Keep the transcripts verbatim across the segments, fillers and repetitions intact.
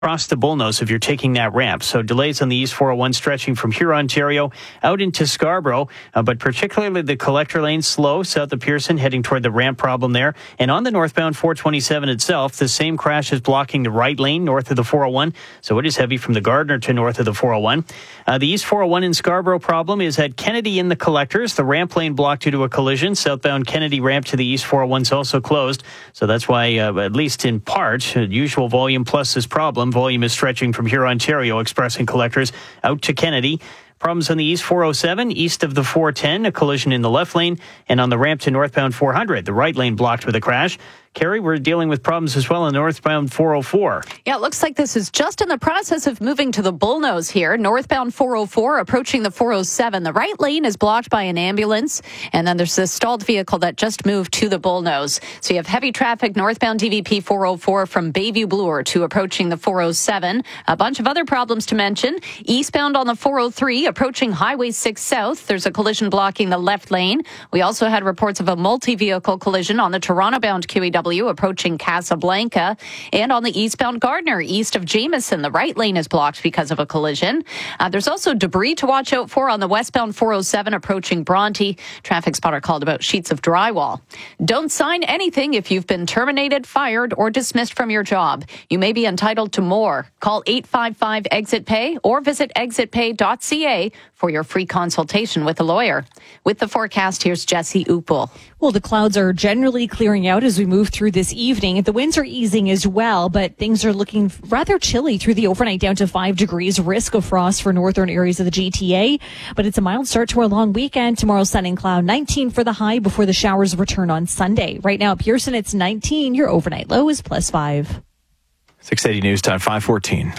across the Bullnose if you're taking that ramp. So delays on the East four oh one stretching from Huron, Ontario, out into Scarborough, uh, but particularly the collector lane slow south of Pearson, heading toward the ramp problem there. And on the northbound four twenty-seven itself, the same crash is blocking the right lane north of the four oh one, so it is heavy from the Gardner to north of the four oh one. Uh, the East four oh one in Scarborough problem is at Kennedy in the collectors. The ramp lane blocked due to a collision. Southbound Kennedy ramp to the East four oh one is also closed, so that's why, uh, at least in part, uh, usual volume plus this problem. Volume is stretching from Huron, Ontario, Express and collectors out to Kennedy. Problems on the East four oh seven, east of the four ten, a collision in the left lane, and on the ramp to northbound four hundred, the right lane blocked with a crash. Carrie, we're dealing with problems as well on northbound four oh four. Yeah, it looks like this is just in the process of moving to the Bullnose here. Northbound four oh four approaching the four oh seven. The right lane is blocked by an ambulance, and then there's this stalled vehicle that just moved to the Bullnose. So you have heavy traffic northbound D V P four oh four from Bayview Bloor to approaching the four oh seven. A bunch of other problems to mention. Eastbound on the four oh three approaching Highway six South. There's a collision blocking the left lane. We also had reports of a multi-vehicle collision on the Toronto-bound Q E W approaching Casablanca, and on the eastbound Gardner east of Jameson, the right lane is blocked because of a collision. Uh, there's also debris to watch out for on the westbound four oh seven approaching Bronte. Traffic spotter called about sheets of drywall. Don't sign anything if you've been terminated, fired, or dismissed from your job. You may be entitled to more. Call eight five five exit pay or visit exit pay dot c a for your free consultation with a lawyer. With the forecast, here's Jesse Upel. Well, the clouds are generally clearing out as we move through this evening. The winds are easing as well, but things are looking rather chilly through the overnight, down to five degrees. Risk of frost for northern areas of the G T A, but it's a mild start to our long weekend. Tomorrow, sun and cloud, nineteen for the high before the showers return on Sunday. Right now at Pearson, it's nineteen. Your overnight low is plus five. six eighty News Time, five fourteen.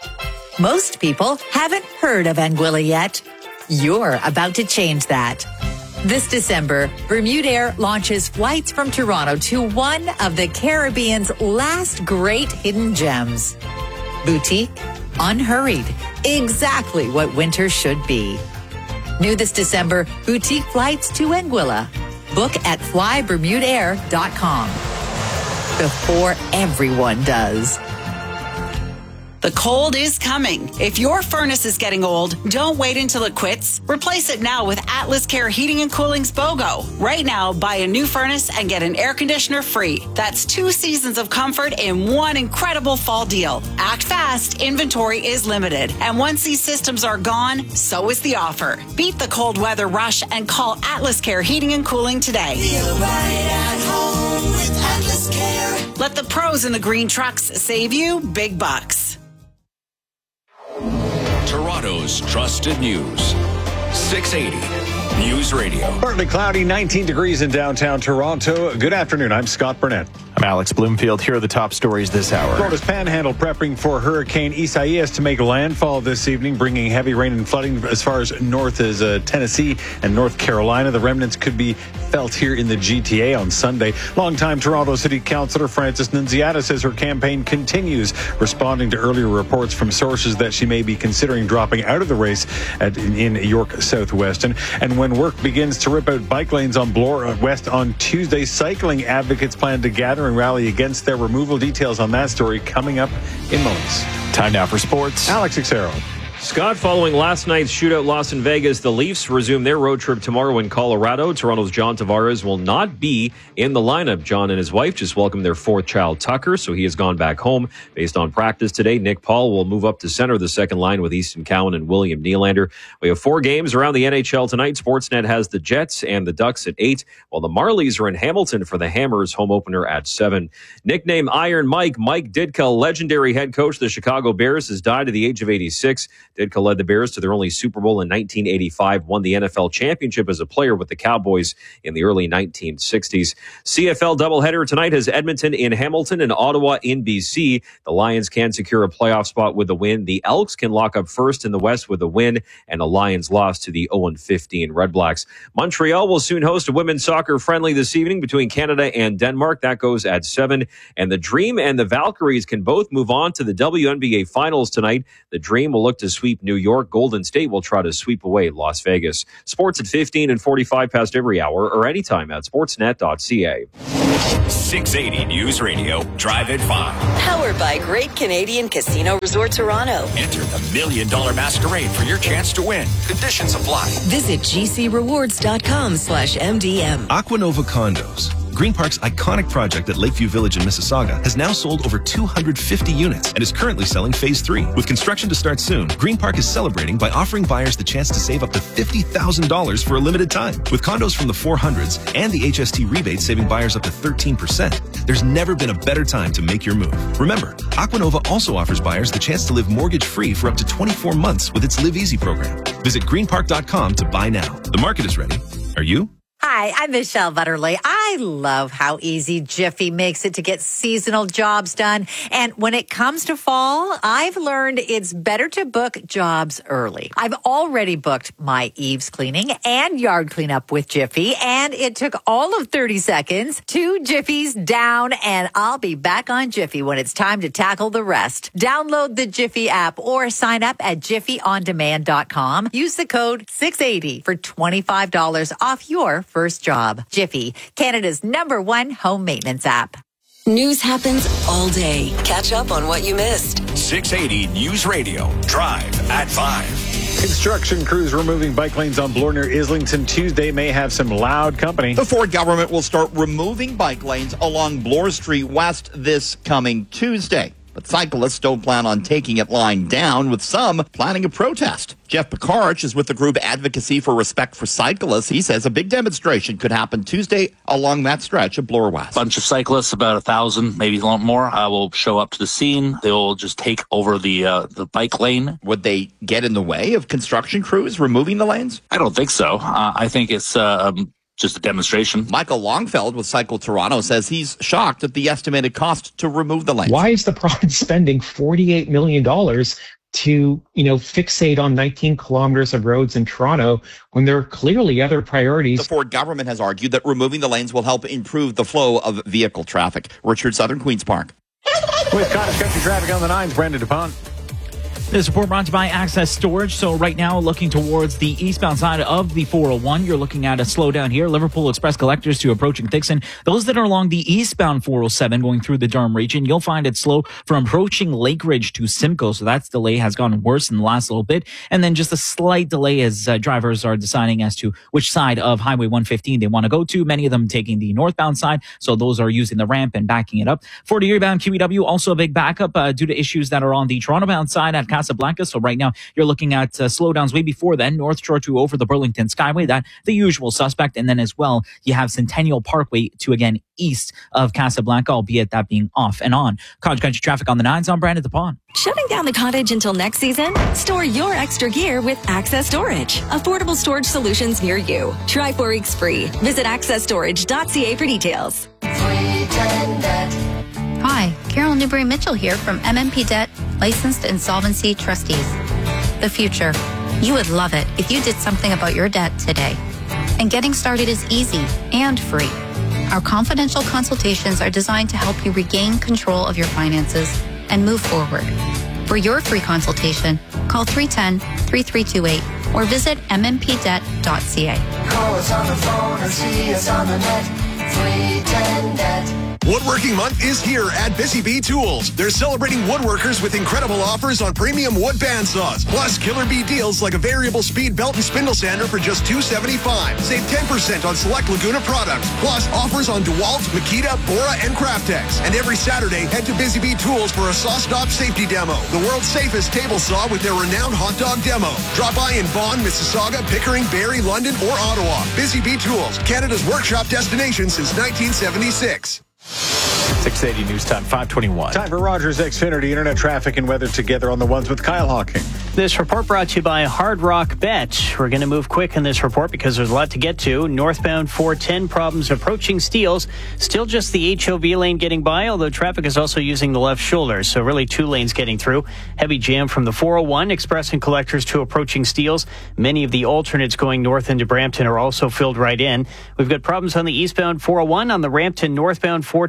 Most people haven't heard of Anguilla yet. You're about to change that. This December, Bermuda Air launches flights from Toronto to one of the Caribbean's last great hidden gems. Boutique, unhurried, exactly what winter should be. New this December, boutique flights to Anguilla. Book at fly bermuda air dot com. Before everyone does. The cold is coming. If your furnace is getting old, don't wait until it quits. Replace it now with Atlas Care Heating and Cooling's BOGO. Right now, buy a new furnace and get an air conditioner free. That's two seasons of comfort in one incredible fall deal. Act fast. Inventory is limited. And once these systems are gone, so is the offer. Beat the cold weather rush and call Atlas Care Heating and Cooling today. Feel right at home with Atlas Care. Let the pros in the green trucks save you big bucks. Toronto's trusted news. six eighty News Radio. Partly cloudy, nineteen degrees in downtown Toronto. Good afternoon. I'm Scott Burnett. I'm Alex Bloomfield. Here are the top stories this hour. Florida's Panhandle prepping for Hurricane Isaias to make landfall this evening, bringing heavy rain and flooding as far as north as uh, Tennessee and North Carolina. The remnants could be felt here in the G T A on Sunday. Longtime Toronto City Councillor Frances Nunziata says her campaign continues, responding to earlier reports from sources that she may be considering dropping out of the race at, in, in York Southwest. And, and when work begins to rip out bike lanes on Bloor West on Tuesday, cycling advocates plan to gather and rally against their removal. Details on that story coming up in moments. Time now for sports. Alex Xero. Scott, following last night's shootout loss in Vegas, the Leafs resume their road trip tomorrow in Colorado. Toronto's John Tavares will not be in the lineup. John and his wife just welcomed their fourth child, Tucker, so he has gone back home. Based on practice today, Nick Paul will move up to center the second line with Easton Cowan and William Nylander. We have four games around the N H L tonight. Sportsnet has the Jets and the Ducks at eight, while the Marlies are in Hamilton for the Hammers home opener at seven. Nicknamed Iron Mike, Mike Ditka, legendary head coach of the Chicago Bears, has died at the age of eighty-six. Ditka led the Bears to their only Super Bowl in nineteen eighty-five, won the N F L championship as a player with the Cowboys in the early nineteen sixties. C F L doubleheader tonight has Edmonton in Hamilton and Ottawa in B C. The Lions can secure a playoff spot with a win. The Elks can lock up first in the West with a win, and the Lions lost to the oh and fifteen Red Blacks. Montreal will soon host a women's soccer friendly this evening between Canada and Denmark. That goes at seven. And the Dream and the Valkyries can both move on to the W N B A Finals tonight. The Dream will look to sweep New York. Golden State will try to sweep away Las Vegas. Sports at fifteen and forty-five past every hour or anytime at sportsnet dot c a. six eighty News Radio, Drive at five. Powered by Great Canadian Casino Resort Toronto. Enter the Million Dollar Masquerade for your chance to win. Conditions apply. Visit g c rewards dot com slash m d m. Aquanova Condos, Green Park's iconic project at Lakeview Village in Mississauga, has now sold over two hundred fifty units and is currently selling phase three. With construction to start soon, Green Park is celebrating by offering buyers the chance to save up to fifty thousand dollars for a limited time. With condos from the four hundreds and the H S T rebate saving buyers up to thirteen percent, there's never been a better time to make your move. Remember, Aquanova also offers buyers the chance to live mortgage-free for up to twenty-four months with its Live Easy program. Visit green park dot com to buy now. The market is ready. Are you? Hi, I'm Michelle Butterly. I love how easy Jiffy makes it to get seasonal jobs done. And when it comes to fall, I've learned it's better to book jobs early. I've already booked my eaves cleaning and yard cleanup with Jiffy, and it took all of thirty seconds. Two Jiffies down, and I'll be back on Jiffy when it's time to tackle the rest. Download the Jiffy app or sign up at jiffy on demand dot com. Use the code six eighty for twenty-five dollars off your first job. Jiffy, Canada's number one home maintenance app. News happens all day. Catch up on what you missed. six eighty News Radio, Drive at five. Construction crews removing bike lanes on Bloor near Islington Tuesday may have some loud company. The Ford government will start removing bike lanes along Bloor Street West this coming Tuesday. But cyclists don't plan on taking it lying down, with some planning a protest. Jeff Picarch is with the group Advocacy for Respect for Cyclists. He says a big demonstration could happen Tuesday along that stretch of Bloor West. A bunch of cyclists, about a thousand, maybe a lot more, uh, will show up to the scene. They'll just take over the uh, the bike lane. Would they get in the way of construction crews removing the lanes? I don't think so. Uh, I think it's uh, um, just a demonstration. Michael Longfeld with Cycle Toronto says he's shocked at the estimated cost to remove the lanes. Why is the province spending forty-eight million dollars to, you know, fixate on nineteen kilometers of roads in Toronto when there are clearly other priorities? The Ford government has argued that removing the lanes will help improve the flow of vehicle traffic. Richard Southern, Queen's Park. With Cottage Country traffic on the nines, Brandon DuPont. This report brought to you by Access Storage. So right now, looking towards the eastbound side of the four oh one, you're looking at a slowdown here. Liverpool Express collectors to approaching Thixon. Those that are along the eastbound four oh seven going through the Durham region, you'll find it slow from approaching Lake Ridge to Simcoe. So that delay has gone worse in the last little bit. And then just a slight delay as uh, drivers are deciding as to which side of Highway one fifteen they want to go to. Many of them taking the northbound side. So those are using the ramp and backing it up. forty Erie-bound Q E W, also a big backup uh, due to issues that are on the Toronto-bound side at Casablanca. So right now, you're looking at uh, slowdowns way before then. North Shore to over the Burlington Skyway, that the usual suspect. And then as well, you have Centennial Parkway to, again, east of Casablanca, albeit that being off and on. Cottage Country traffic on the nines. I'm Brandon DuPont. Shutting down the cottage until next season? Store your extra gear with Access Storage. Affordable storage solutions near you. Try four weeks free. Visit access storage dot c a for details. Hi, Carol Newberry-Mitchell here from M M P Debt, Licensed Insolvency Trustees. The future. You would love it if you did something about your debt today. And getting started is easy and free. Our confidential consultations are designed to help you regain control of your finances and move forward. For your free consultation, call three one zero, three three two eight or visit m m p debt dot c a. Call us on the phone or see us on the net. three ten debt. Woodworking Month is here at Busy Bee Tools. They're celebrating woodworkers with incredible offers on premium wood bandsaws, plus killer bee deals like a variable speed belt and spindle sander for just two seventy-five. Save ten percent on select Laguna products, plus offers on DeWalt, Makita, Bora, and Craftex. And every Saturday, head to Busy Bee Tools for a saw stop safety demo, the world's safest table saw with their renowned hot dog demo. Drop by in Vaughan, Mississauga, Pickering, Barrie, London, or Ottawa. Busy Bee Tools, Canada's workshop destination since nineteen seventy-six. six eighty News Time, five twenty-one. Time for Rogers Xfinity Internet traffic and weather together on the ones with Kyle Hawking. This report brought to you by Hard Rock Bet. We're going to move quick in this report because there's a lot to get to. Northbound four ten problems approaching Steeles. Still just the H O V lane getting by, although traffic is also using the left shoulder. So really two lanes getting through. Heavy jam from the four oh one, Express and Collectors to approaching Steeles. Many of the alternates going north into Brampton are also filled right in. We've got problems on the eastbound four oh one on the ramp to northbound four twenty-seven.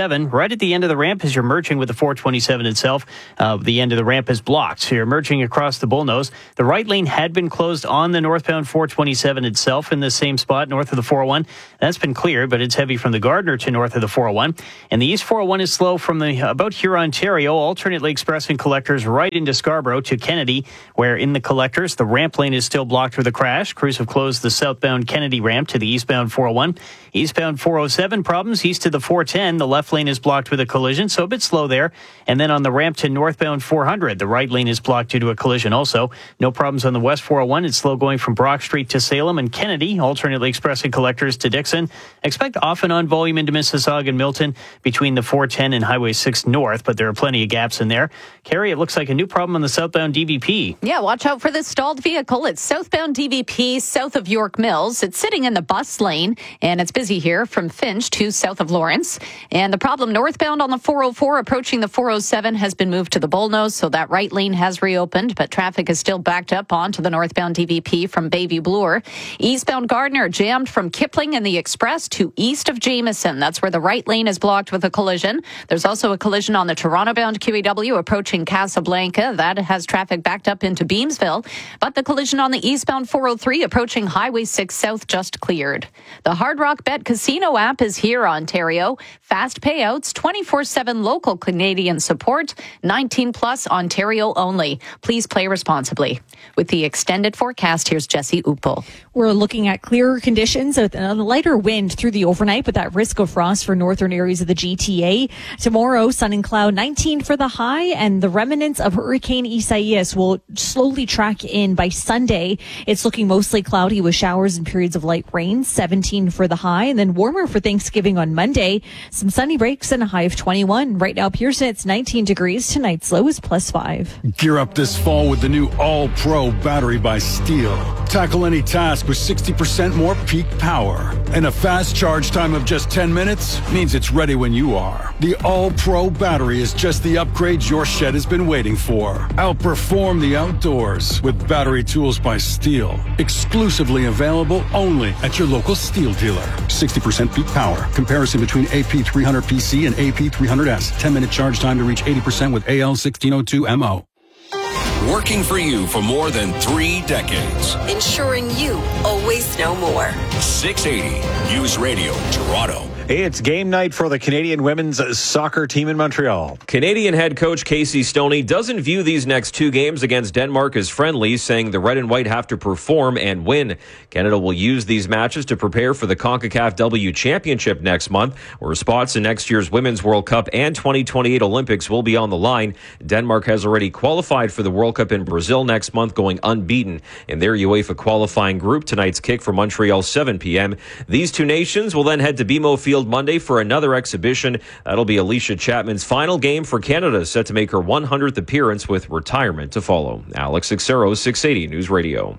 seven, right at the end of the ramp as you're merging with the four twenty-seven itself. Uh, the end of the ramp is blocked, so you're merging across the Bullnose. The right lane had been closed on the northbound four twenty-seven itself in the same spot north of the four oh one. That's been cleared, but it's heavy from the Gardner to north of the four oh one. And the East four oh one is slow from the about Huron, Ontario, alternately expressing collectors right into Scarborough to Kennedy, where in the collectors, the ramp lane is still blocked with a crash. Crews have closed the southbound Kennedy ramp to the eastbound four oh one. Eastbound four oh seven problems east of the four ten. The left lane is blocked with a collision, so a bit slow there. And then on the ramp to northbound four hundred, the right lane is blocked due to a collision also. No problems on the west four oh one. It's slow going from Brock Street to Salem and Kennedy, alternately expressing collectors to Dixon. Expect off and on volume into Mississauga and Milton between the four ten and Highway six North, but there are plenty of gaps in there. Carrie, it looks like a new problem on the southbound D V P. Yeah, watch out for this stalled vehicle. It's southbound D V P south of York Mills. It's sitting in the bus lane, and it's busy here from Finch to south of Lawrence. And the problem northbound on the four oh four approaching the four oh seven has been moved to the Bullnose, so that right lane has reopened, but traffic is still backed up onto the northbound D V P from Bayview Bloor. Eastbound Gardner jammed from Kipling and the Express to east of Jameson. That's where the right lane is blocked with a collision. There's also a collision on the Toronto-bound Q E W approaching Casablanca. That has traffic backed up into Beamsville. But the collision on the eastbound four oh three approaching Highway six South just cleared. The Hard Rock Bet Casino app is here, Ontario. Fast payouts, twenty-four seven local Canadian support, nineteen plus Ontario only. Please play responsibly. With the extended forecast, here's Jesse Uppel. We're looking at clearer conditions with a lighter wind through the overnight, but that risk of frost for northern areas of the G T A. Tomorrow, sun and cloud, nineteen for the high, and the remnants of Hurricane Isaias will slowly track in by Sunday. It's looking mostly cloudy with showers and periods of light rain, seventeen for the high, and then warmer for Thanksgiving on Monday. Some sunny breaks and a high of twenty-one. Right now, Pearson, it's nineteen degrees. Tonight's low is plus five. Gear up this fall with the new All-Pro battery by Steel. Tackle any task with sixty percent more peak power. And a fast charge time of just ten minutes means it's ready when you are. The All-Pro battery is just the upgrade your shed has been waiting for. Outperform the outdoors with battery tools by Steel. Exclusively available only at your local Steel dealer. sixty percent peak power. Comparison between A P three hundred P C and A P three hundred S. ten minute charge time to reach eighty percent with A L sixteen oh two M O. Working for you for more than three decades. Ensuring you always know more. six eighty News Radio, Toronto. Hey, it's game night for the Canadian women's soccer team in Montreal. Canadian head coach Casey Stoney doesn't view these next two games against Denmark as friendly, saying the red and white have to perform and win. Canada will use these matches to prepare for the CONCACAF W Championship next month, where spots in next year's Women's World Cup and twenty twenty-eight Olympics will be on the line. Denmark has already qualified for the World Cup in Brazil next month, going unbeaten in their UEFA qualifying group. Tonight's kick from Montreal, seven p.m. These two nations will then head to B M O Field Monday for another exhibition. That'll be Alicia Chapman's final game for Canada, set to make her one hundredth appearance with retirement to follow. Alex Xero, six eighty News Radio.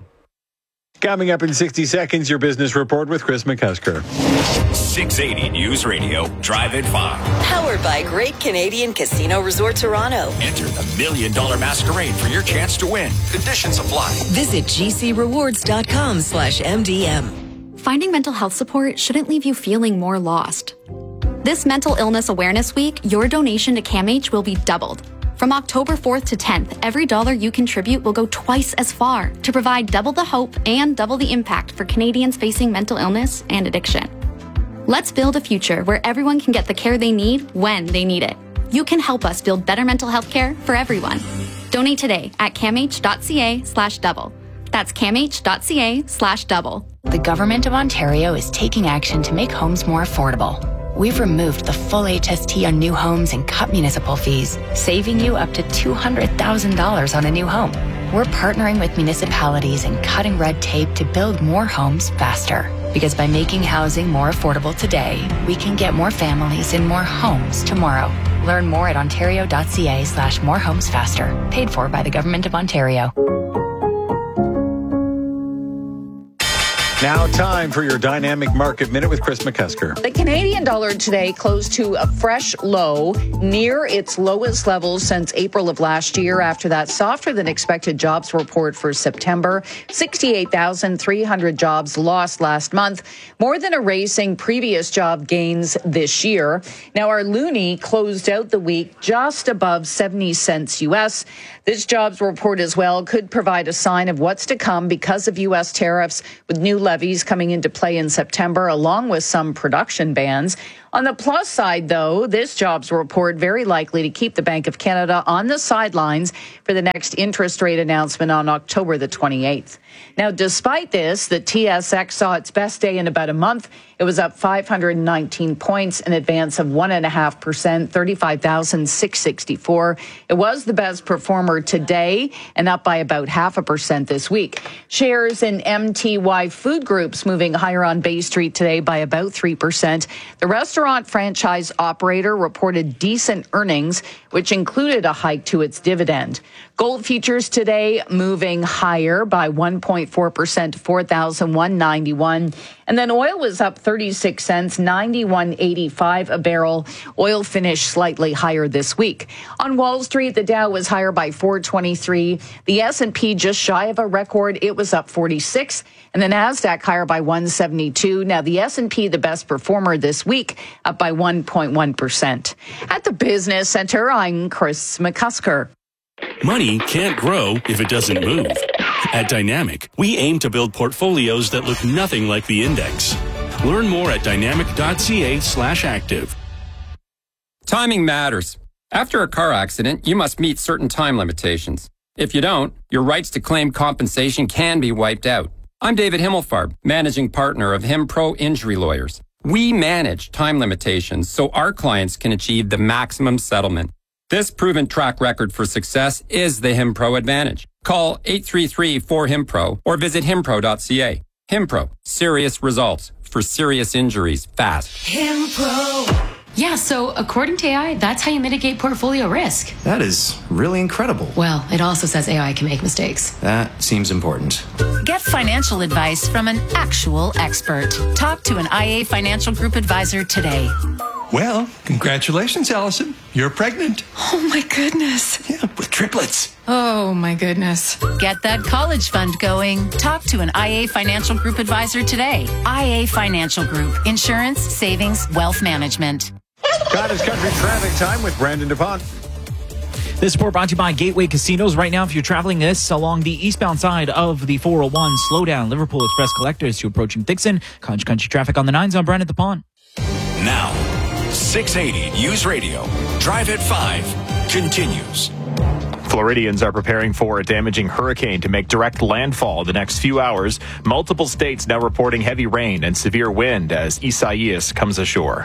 Coming up in sixty seconds, your business report with Chris McCusker. six eighty News Radio, Drive at five. Powered by Great Canadian Casino Resort Toronto. Enter the Million Dollar Masquerade for your chance to win. Conditions apply. Visit gcrewards.com slash MDM. Finding mental health support shouldn't leave you feeling more lost. This Mental Illness Awareness Week, your donation to CAMH will be doubled. From October fourth to tenth, every dollar you contribute will go twice as far to provide double the hope and double the impact for Canadians facing mental illness and addiction. Let's build a future where everyone can get the care they need when they need it. You can help us build better mental health care for everyone. Donate today at camh.ca slash double. That's camh.ca slash double. The Government of Ontario is taking action to make homes more affordable. We've removed the full H S T on new homes and cut municipal fees, saving you up to two hundred thousand dollars on a new home. We're partnering with municipalities and cutting red tape to build more homes faster. Because by making housing more affordable today, we can get more families in more homes tomorrow. Learn more at ontario.ca slash more homes faster. Paid for by the Government of Ontario. Now time for your Dynamic Market Minute with Chris McCusker. The Canadian dollar today closed to a fresh low, near its lowest level since April of last year after that softer than expected jobs report for September. sixty-eight thousand three hundred jobs lost last month, more than erasing previous job gains this year. Now, our loonie closed out the week just above seventy cents U S. This jobs report as well could provide a sign of what's to come because of U S tariffs, with new levies coming into play in September, along with some production bans. On the plus side, though, this jobs report very likely to keep the Bank of Canada on the sidelines for the next interest rate announcement on October the twenty-eighth. Now, despite this, the T S X saw its best day in about a month. It was up five hundred nineteen points, an advance of one point five percent, thirty-five thousand six hundred sixty-four. It was the best performer today and up by about half a percent this week. Shares in M T Y Food Group's moving higher on Bay Street today by about three percent. The restaurant franchise operator reported decent earnings, which included a hike to its dividend. Gold futures today moving higher by one point four percent to four thousand one hundred ninety-one. And then oil was up thirty-six cents, ninety-one eighty-five a barrel. Oil finished slightly higher this week. On Wall Street, the Dow was higher by four twenty-three. The S and P just shy of a record. It was up forty-six. And the Nasdaq higher by one seventy-two. Now, the S and P, the best performer this week, up by one point one percent. At the Business Center, I'm Chris McCusker. Money can't grow if it doesn't move. At Dynamic, we aim to build portfolios that look nothing like the index. Learn more at dynamic.ca slash active. Timing matters. After a car accident, you must meet certain time limitations. If you don't, your rights to claim compensation can be wiped out. I'm David Himmelfarb, managing partner of HimPro Injury Lawyers. We manage time limitations so our clients can achieve the maximum settlement. This proven track record for success is the HimPro advantage. Call eight three three, four, H I M P R O or visit himpro dot c a. HimPro, serious results for serious injuries fast. HimPro. Yeah, so according to A I, that's how you mitigate portfolio risk. That is really incredible. Well, it also says A I can make mistakes. That seems important. Get financial advice from an actual expert. Talk to an I A Financial Group advisor today. Well, congratulations, Allison. You're pregnant. Oh, my goodness. Yeah, with triplets. Oh, my goodness. Get that college fund going. Talk to an I A Financial Group advisor today. I A Financial Group. Insurance, savings, wealth management. Cottage Country traffic time with Brandon DuPont. This report brought to you by Gateway Casinos. Right now, if you're traveling this along the eastbound side of the four oh one, slow down. Liverpool Express collectors to approaching Dixon. Cottage Country traffic on the nines on Brandon DuPont. Now, six eighty News Radio. Drive at five continues. Floridians are preparing for a damaging hurricane to make direct landfall the next few hours. Multiple states now reporting heavy rain and severe wind as Isaias comes ashore.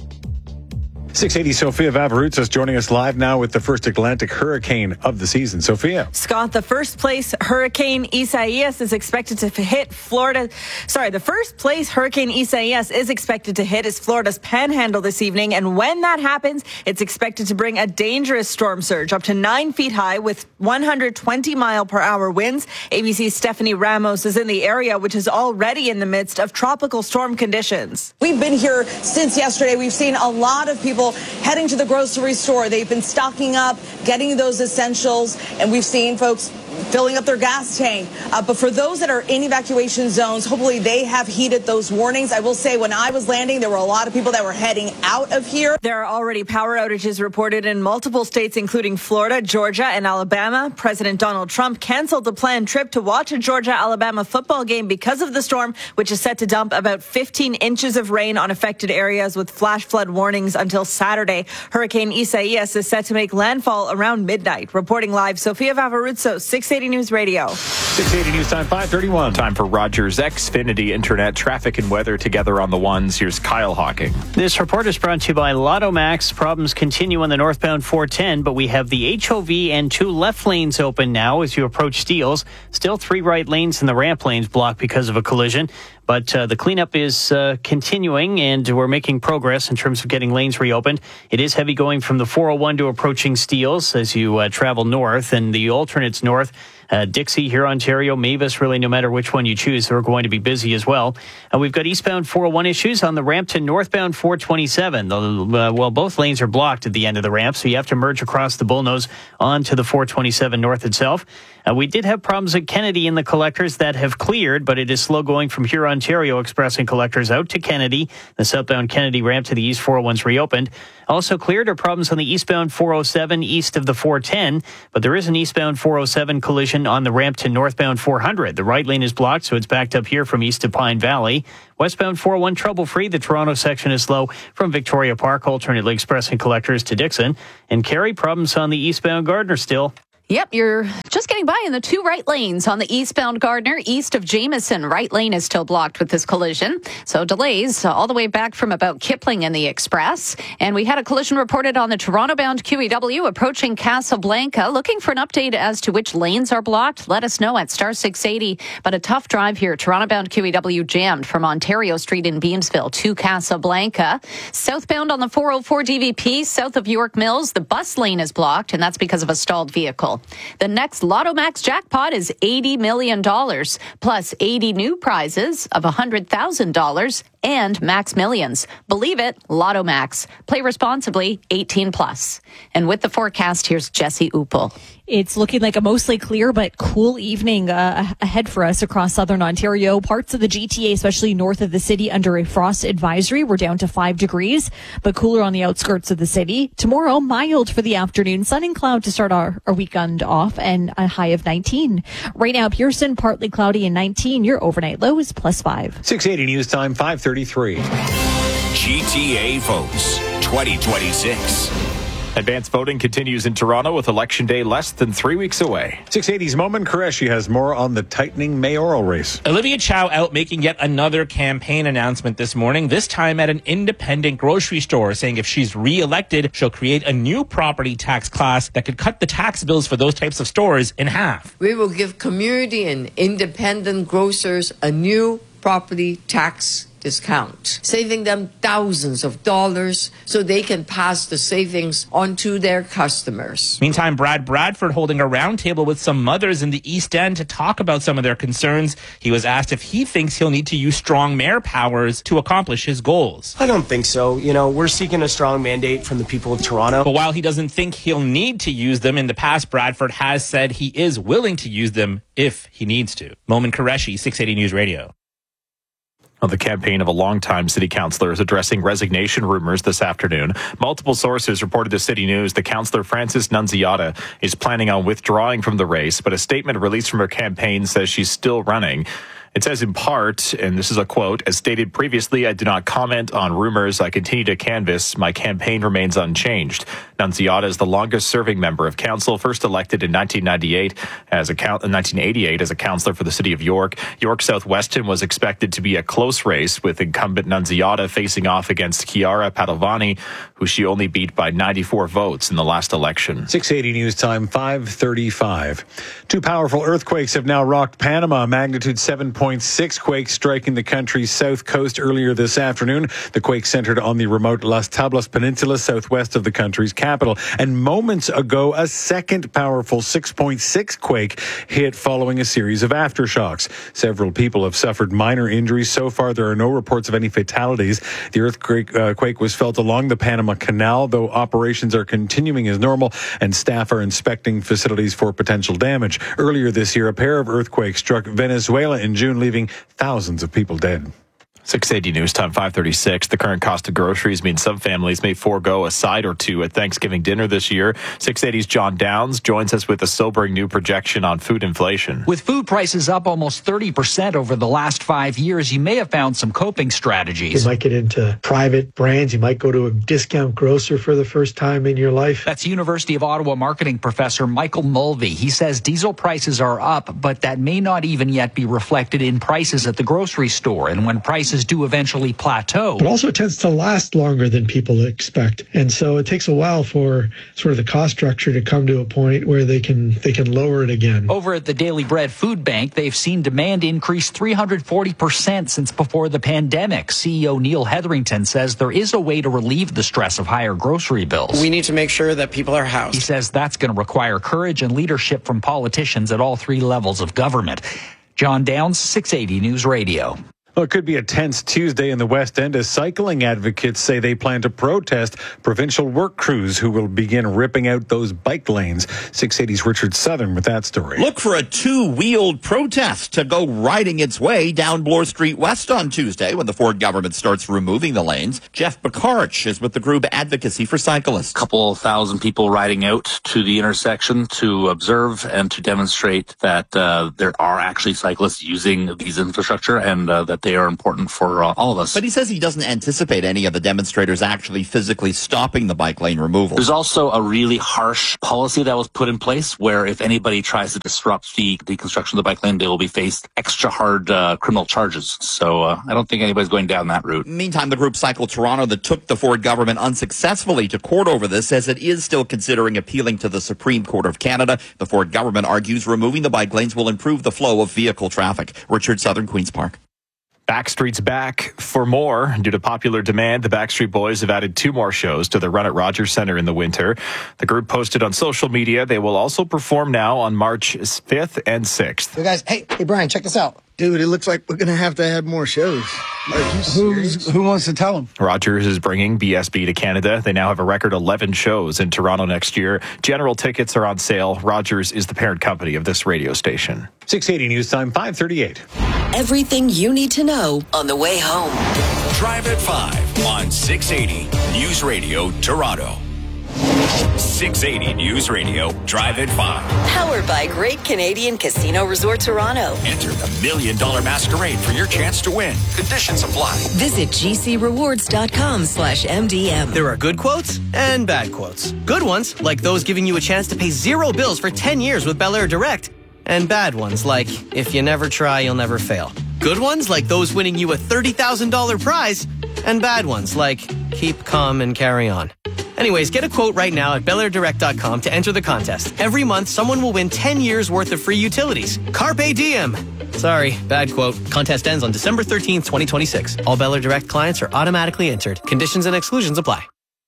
six eighty, Sophia Vavaroutsas joining us live now with the first Atlantic hurricane of the season. Sophia. Scott, the first place Hurricane Isaias is expected to hit Florida. Sorry, the first place Hurricane Isaias is expected to hit is Florida's Panhandle this evening. And when that happens, it's expected to bring a dangerous storm surge up to nine feet high with one hundred twenty mile per hour winds. A B C's Stephanie Ramos is in the area, which is already in the midst of tropical storm conditions. We've been here since yesterday. We've seen a lot of people heading to the grocery store. They've been stocking up, getting those essentials, and we've seen folks filling up their gas tank. Uh, but for those that are in evacuation zones, hopefully they have heeded those warnings. I will say when I was landing, there were a lot of people that were heading out of here. There are already power outages reported in multiple states, including Florida, Georgia, and Alabama. President Donald Trump canceled the planned trip to watch a Georgia-Alabama football game because of the storm, which is set to dump about fifteen inches of rain on affected areas with flash flood warnings until Saturday. Hurricane Isaias is set to make landfall around midnight. Reporting live, Sophia Vavaroutsas, six eighty News Radio. six eighty News Time, five thirty-one. Time for Rogers Xfinity Internet traffic and weather together on the ones. Here's Kyle Hawking. This report is brought to you by Lotto Max. Problems continue on the northbound four ten, but we have the H O V and two left lanes open now as you approach Steeles. Still three right lanes and the ramp lanes blocked because of a collision. But uh, the cleanup is uh, continuing, and we're making progress in terms of getting lanes reopened. It is heavy going from the four oh one to approaching Steeles as you uh, travel north, and the alternates north Uh, Dixie, here, Ontario, Mavis, really no matter which one you choose, they're going to be busy as well. Uh, we've got eastbound four oh one issues on the ramp to northbound four twenty-seven. The, uh, well, both lanes are blocked at the end of the ramp, so you have to merge across the bullnose onto the four twenty-seven north itself. Uh, we did have problems at Kennedy in the collectors that have cleared, but it is slow going from here, Ontario, expressing collectors out to Kennedy. The southbound Kennedy ramp to the east four oh one's reopened. Also cleared are problems on the eastbound four oh seven east of the four ten, but there is an eastbound four oh seven collision on the ramp to northbound four hundred. The right lane is blocked, so it's backed up here from east to Pine Valley. Westbound four oh one trouble-free. The Toronto section is slow from Victoria Park, alternately expressing collectors to Dixon. And Carrie, problems on the eastbound Gardner still. Yep, you're just getting by in the two right lanes on the eastbound Gardner, east of Jameson. Right lane is still blocked with this collision. So delays uh, all the way back from about Kipling and the Express. And we had a collision reported on the Toronto-bound Q E W approaching Casablanca. Looking for an update as to which lanes are blocked? Let us know at star six eighty. But a tough drive here. Toronto-bound Q E W jammed from Ontario Street in Beamsville to Casablanca. Southbound on the four oh four D V P, south of York Mills, the bus lane is blocked, and that's because of a stalled vehicle. The next Lotto Max jackpot is eighty million dollars, plus eighty new prizes of one hundred thousand dollars and Max Millions. Believe it, Lotto Max. Play responsibly, eighteen plus. And with the forecast, here's Jesse Upel. It's looking like a mostly clear but cool evening uh, ahead for us across southern Ontario. Parts of the G T A, especially north of the city, under a frost advisory. We're down to five degrees, but cooler on the outskirts of the city. Tomorrow, mild for the afternoon. Sun and cloud to start our, our weekend off, and a high of nineteen. Right now, Pearson, partly cloudy and nineteen. Your overnight low is plus five. six eighty news time, five thirty-three. G T A votes twenty twenty-six. Advanced voting continues in Toronto with Election Day less than three weeks away. six eighty's Momin Qureshi has more on the tightening mayoral race. Olivia Chow out making yet another campaign announcement this morning, this time at an independent grocery store, saying if she's re-elected, she'll create a new property tax class that could cut the tax bills for those types of stores in half. We will give community and independent grocers a new property tax discount, saving them thousands of dollars so they can pass the savings on to their customers. Meantime, Brad Bradford holding a roundtable with some mothers in the East End to talk about some of their concerns. He was asked if he thinks he'll need to use strong mayor powers to accomplish his goals. I don't think so. You know, we're seeking a strong mandate from the people of Toronto. But while he doesn't think he'll need to use them in the past, Bradford has said he is willing to use them if he needs to. Momin Qureshi, six eighty News Radio. Well, the campaign of a longtime city councillor is addressing resignation rumors this afternoon. Multiple sources reported to City News that Councillor Frances Nunziata is planning on withdrawing from the race, but a statement released from her campaign says she's still running. It says in part, and this is a quote, as stated previously, I do not comment on rumors. I continue to canvass. My campaign remains unchanged. Nunziata is the longest serving member of council, first elected in nineteen ninety-eight as a nineteen eighty-eight as a councillor for the city of York. York South Weston was expected to be a close race with incumbent Nunziata facing off against Chiara Padovani, who she only beat by ninety-four votes in the last election. six eighty News time, five thirty-five. Two powerful earthquakes have now rocked Panama. Magnitude seven point six quake striking the country's south coast earlier this afternoon. The quake centered on the remote Las Tablas Peninsula, southwest of the country's capital. And moments ago, a second powerful six point six quake hit following a series of aftershocks. Several people have suffered minor injuries. So far, there are no reports of any fatalities. The earthquake uh, quake was felt along the Panama Canal, though operations are continuing as normal and staff are inspecting facilities for potential damage. Earlier this year, a pair of earthquakes struck Venezuela in June, leaving thousands of people dead. six eighty News time, five thirty-six. The current cost of groceries means some families may forego a side or two at Thanksgiving dinner this year. six eighty's John Downs joins us with a sobering new projection on food inflation. With food prices up almost thirty percent over the last five years, you may have found some coping strategies. You might get into private brands. You might go to a discount grocer for the first time in your life. That's University of Ottawa marketing professor Michael Mulvey. He says diesel prices are up, but that may not even yet be reflected in prices at the grocery store. And when prices prices do eventually plateau. But also it tends to last longer than people expect. And so it takes a while for sort of the cost structure to come to a point where they can they can lower it again. Over at the Daily Bread Food Bank, they've seen demand increase three hundred forty percent since before the pandemic. C E O Neil Hetherington says there is a way to relieve the stress of higher grocery bills. We need to make sure that people are housed. He says that's going to require courage and leadership from politicians at all three levels of government. John Downs, six eighty News Radio. Well, it could be a tense Tuesday in the West End as cycling advocates say they plan to protest provincial work crews who will begin ripping out those bike lanes. six eighty's Richard Southern with that story. Look for a two-wheeled protest to go riding its way down Bloor Street West on Tuesday when the Ford government starts removing the lanes. Jeff Bakarch is with the group Advocacy for Cyclists. A couple thousand people riding out to the intersection to observe and to demonstrate that uh, there are actually cyclists using these infrastructure and uh, that they are important for uh, all of us. But he says he doesn't anticipate any of the demonstrators actually physically stopping the bike lane removal. There's also a really harsh policy that was put in place where if anybody tries to disrupt the, the construction of the bike lane, they will be faced extra hard uh, criminal charges. So uh, I don't think anybody's going down that route. Meantime, the group Cycle Toronto that took the Ford government unsuccessfully to court over this says it is still considering appealing to the Supreme Court of Canada. The Ford government argues removing the bike lanes will improve the flow of vehicle traffic. Richard Southern, Queen's Park. Backstreet's back for more. Due to popular demand, the Backstreet Boys have added two more shows to the run at Rogers Centre in the winter. The group posted on social media they will also perform now on March fifth and sixth. Hey guys, hey, hey Brian, check this out. Dude, it looks like we're going to have to add more shows. Who's, who wants to tell them? Rogers is bringing B S B to Canada. They now have a record eleven shows in Toronto next year. General tickets are on sale. Rogers is the parent company of this radio station. six eighty News Time, five thirty-eight. Everything you need to know on the way home. Drive at five on six eighty News Radio Toronto. six eighty News Radio, Drive at five. Powered by Great Canadian Casino Resort Toronto. Enter the Million Dollar Masquerade for your chance to win. Conditions apply. Visit gcrewards.com slash MDM. There are good quotes and bad quotes. Good ones, like those giving you a chance to pay zero bills for ten years with Bel Air Direct. And bad ones, like, if you never try, you'll never fail. Good ones, like those winning you a thirty thousand dollars prize. And bad ones, like, keep calm and carry on. Anyways, get a quote right now at bel air direct dot com to enter the contest. Every month, someone will win ten years worth of free utilities. Carpe diem. Sorry, bad quote. Contest ends on December thirteenth, twenty twenty-six. All Bel Air Direct clients are automatically entered. Conditions and exclusions apply.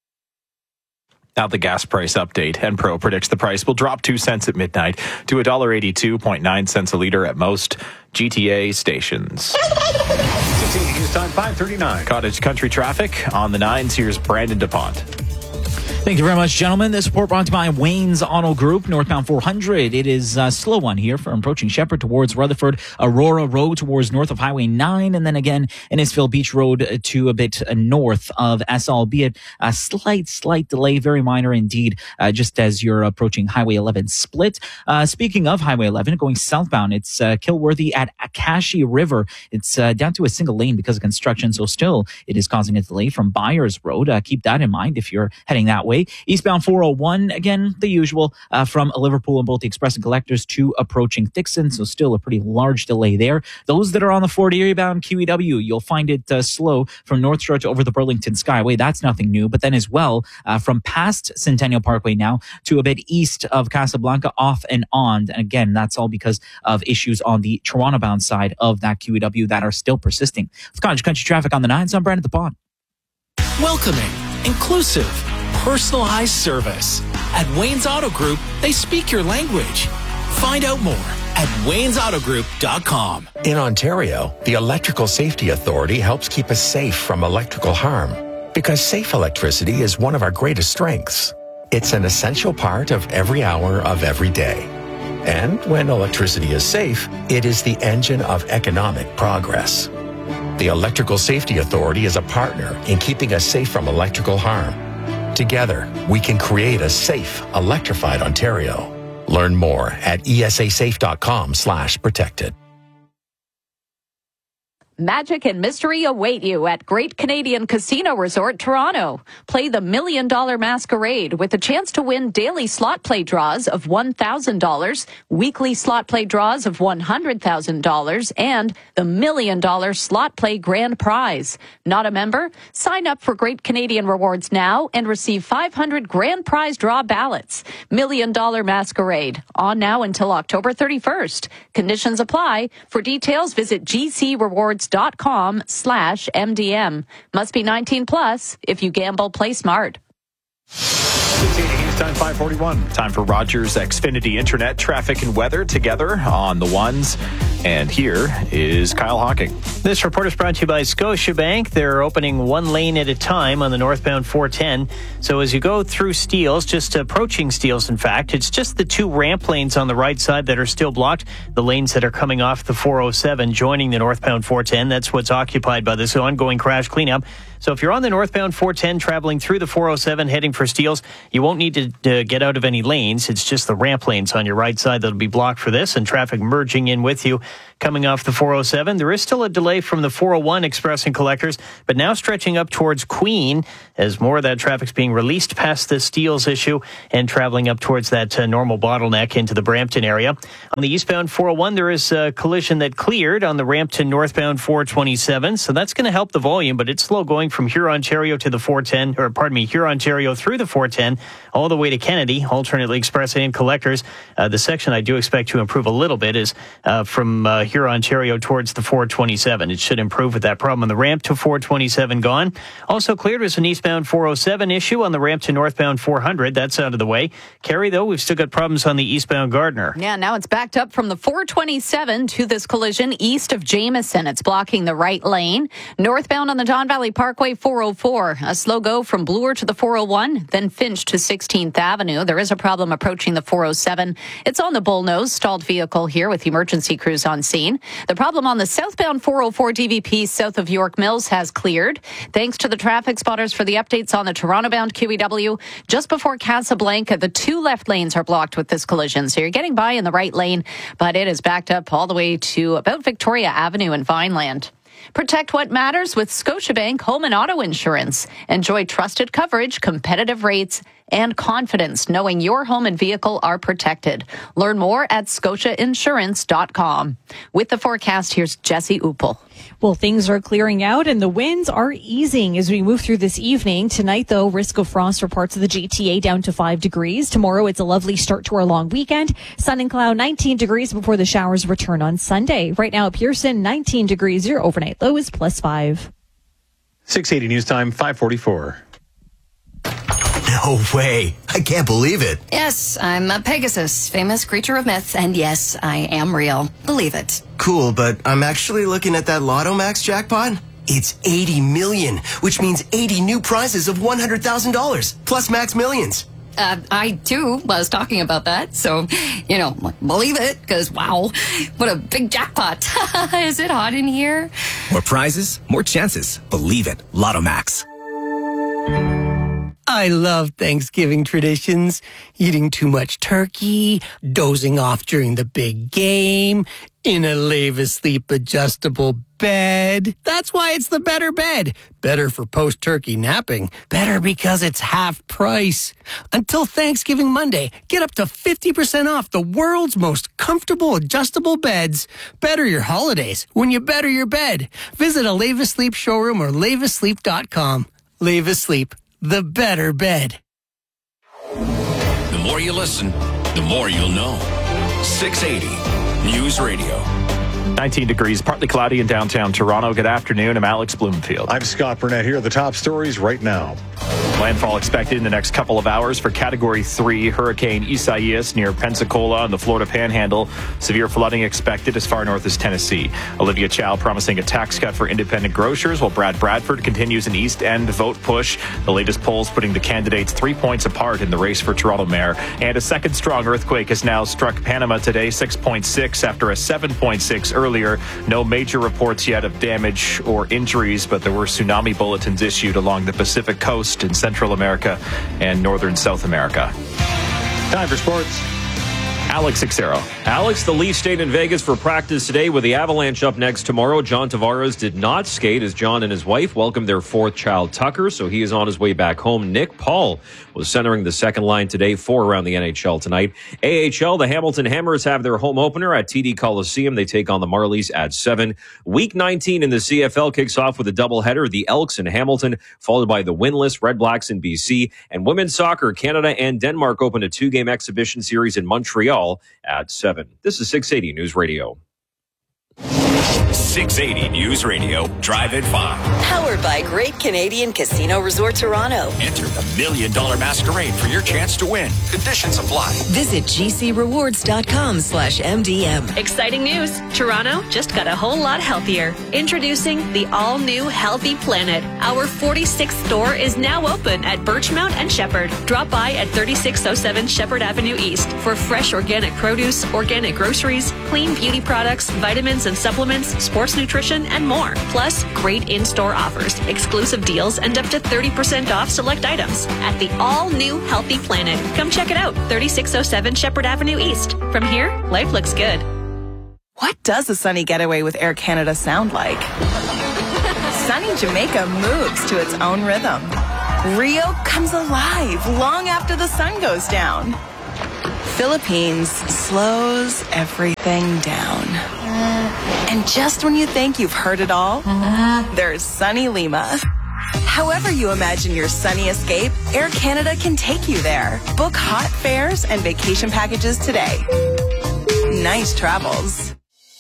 Now the gas price update. Enpro predicts the price will drop two cents at midnight to one dollar eighty-two point nine cents a litre at most G T A stations. six eighty News Time, five thirty-nine. Cottage Country traffic on the nines. Here's Brandon DuPont. Thank you very much, gentlemen. This report brought to you by Wayne's Auto Group, northbound four hundred. It is a slow one here from approaching Shepherd towards Rutherford, Aurora Road towards north of Highway nine, and then again Innisfil Beach Road to a bit north of S, albeit a slight, slight delay, very minor indeed, uh, just as you're approaching Highway eleven split. Uh, speaking of Highway eleven, going southbound, it's uh, Kilworthy at Akashi River. It's uh, down to a single lane because of construction, so still it is causing a delay from Byers Road. Uh, keep that in mind if you're heading that way. Eastbound four oh one, again, the usual, uh, from Liverpool and both the Express and Collectors to approaching Dixon, so still a pretty large delay there. Those that are on the Fort Erie bound Q E W, you'll find it uh, slow from North Shore to over the Burlington Skyway. That's nothing new, but then as well, uh, from past Centennial Parkway now to a bit east of Casablanca, off and on. And again, that's all because of issues on the Toronto bound side of that Q E W that are still persisting. With Cottage Country traffic on the nines, I'm Brandon DuPont. Welcoming, inclusive, personalized service. At Wayne's Auto Group, they speak your language. Find out more at waynes auto group dot com. In Ontario, the Electrical Safety Authority helps keep us safe from electrical harm because safe electricity is one of our greatest strengths. It's an essential part of every hour of every day. And when electricity is safe, it is the engine of economic progress. The Electrical Safety Authority is a partner in keeping us safe from electrical harm. Together, we can create a safe, electrified Ontario. Learn more at esasafe dot com slash protected. Magic and mystery await you at Great Canadian Casino Resort, Toronto. Play the Million Dollar Masquerade with a chance to win daily slot play draws of one thousand dollars, weekly slot play draws of one hundred thousand dollars, and the Million Dollar Slot Play Grand Prize. Not a member? Sign up for Great Canadian Rewards now and receive five hundred Grand Prize draw ballots. Million Dollar Masquerade. On now until October thirty-first. Conditions apply. For details, visit g c rewards dot com slash M D M. Must be nineteen plus. If you gamble, play smart. It's time five forty-one. Time for Rogers Xfinity Internet traffic and weather together on the ones. And here is Kyle Hawking. This report is brought to you by Scotiabank. They're opening one lane at a time on the northbound four ten. So as you go through Steeles, just approaching Steeles, in fact, it's just the two ramp lanes on the right side that are still blocked. The lanes that are coming off the four oh seven joining the northbound four ten. That's what's occupied by this ongoing crash cleanup. So if you're on the northbound four ten traveling through the four oh seven heading for Steeles, you won't need to uh, get out of any lanes. It's just the ramp lanes on your right side that'll be blocked for this, and traffic merging in with you. Coming off the four oh seven, there is still a delay from the four oh one Express and Collectors, but now stretching up towards Queen as more of that traffic's being released past the Steeles issue and traveling up towards that uh, normal bottleneck into the Brampton area. On the eastbound four oh one, there is a collision that cleared on the ramp to northbound four twenty-seven, so that's going to help the volume, but it's slow going from Huron, Ontario to the four ten, or pardon me, Huron, Ontario through the four ten all the way to Kennedy, alternately Express and Collectors. Uh, the section I do expect to improve a little bit is uh, from uh, Huron, Ontario towards the four twenty-seven. It should improve with that problem on the ramp to four twenty-seven gone. Also cleared was an eastbound four oh seven issue on the ramp to northbound four hundred. That's out of the way. Kerry, though, we've still got problems on the eastbound Gardner. Yeah, now it's backed up from the four twenty-seven to this collision east of Jameson. It's blocking the right lane. Northbound on the Don Valley Parkway four oh four. A slow go from Bloor to the four oh one, then Finch to sixteenth Avenue. There is a problem approaching the four oh seven. It's on the Bullnose. Stalled vehicle here with emergency crews on scene. The problem on the southbound four oh four D V P south of York Mills has cleared. Thanks to the traffic spotters for the updates on the Toronto-bound Q E W. Just before Casablanca, the two left lanes are blocked with this collision. So you're getting by in the right lane, but it is backed up all the way to about Victoria Avenue in Vineland. Protect what matters with Scotiabank Home and Auto Insurance. Enjoy trusted coverage, competitive rates, and confidence knowing your home and vehicle are protected. Learn more at scotia insurance dot com. With the forecast, here's Jesse Uppel. Well, things are clearing out and the winds are easing as we move through this evening. Tonight, though, risk of frost for parts of the G T A down to five degrees. Tomorrow, it's a lovely start to our long weekend. Sun and cloud, nineteen degrees before the showers return on Sunday. Right now at Pearson, nineteen degrees. Your overnight low is plus five. six eighty News Time, five forty-four. No way. I can't believe it. Yes, I'm a Pegasus, famous creature of myth, and yes, I am real. Believe it. Cool, but I'm actually looking at that Lotto Max jackpot. It's eighty million, which means eighty new prizes of one hundred thousand dollars, plus Max Millions. Uh, I, too, was talking about that, so, you know, believe it, because, wow, what a big jackpot. Is it hot in here? More prizes, more chances. Believe it. Lotto Max. I love Thanksgiving traditions. Eating too much turkey, dozing off during the big game, in a Lave-A-Sleep adjustable bed. That's why it's the better bed. Better for post-turkey napping. Better because it's half price. Until Thanksgiving Monday, get up to fifty percent off the world's most comfortable adjustable beds. Better your holidays when you better your bed. Visit a Lave-A-Sleep showroom or lave a sleep dot com. Lave-A-Sleep. The better bed. The more you listen, the more you'll know. six eighty News Radio. nineteen degrees, partly cloudy in downtown Toronto. Good afternoon. I'm Alex Bloomfield. I'm Scott Burnett. Here are the top stories right now. Landfall expected in the next couple of hours for Category three Hurricane Isaias near Pensacola and the Florida Panhandle. Severe flooding expected as far north as Tennessee. Olivia Chow promising a tax cut for independent grocers, while Brad Bradford continues an East End vote push. The latest polls putting the candidates three points apart in the race for Toronto mayor. And a second strong earthquake has now struck Panama today, six point six after a seven point six earlier. No major reports yet of damage or injuries, but there were tsunami bulletins issued along the Pacific coast in Central America and northern South America. Time for sports. Alex Xero. Alex, the Leafs stayed in Vegas for practice today with the Avalanche up next tomorrow. John Tavares did not skate as John and his wife welcomed their fourth child, Tucker, so he is on his way back home. Nick Paul was centering the second line today for around the N H L tonight. A H L, the Hamilton Hammers have their home opener at T D Coliseum. They take on the Marlies at seven. Week nineteen in the C F L kicks off with a doubleheader. The Elks in Hamilton, followed by the winless Red Blacks in B C. And women's soccer, Canada and Denmark open a two-game exhibition series in Montreal at seven. This is six eighty News Radio. six eighty News Radio, Drive at five. Powered by Great Canadian Casino Resort Toronto. Enter the Million Dollar Masquerade for your chance to win. Conditions apply. Visit gcrewards.com slash MDM. Exciting news. Toronto just got a whole lot healthier. Introducing the all-new Healthy Planet. Our forty-sixth store is now open at Birchmount and Shepherd. Drop by at thirty-six oh seven Shepherd Avenue East for fresh organic produce, organic groceries, clean beauty products, vitamins and supplements, sports nutrition, and more. Plus, great in-store offers, exclusive deals, and up to thirty percent off select items at the all-new Healthy Planet. Come check it out. thirty-six oh seven Shepherd Avenue East. From here, life looks good. What does a sunny getaway with Air Canada sound like? Sunny Jamaica moves to its own rhythm. Rio comes alive long after the sun goes down. Philippines slows everything down. And just when you think you've heard it all, there's sunny Lima. However you imagine your sunny escape, Air Canada can take you there. Book hot fares and vacation packages today. Nice travels.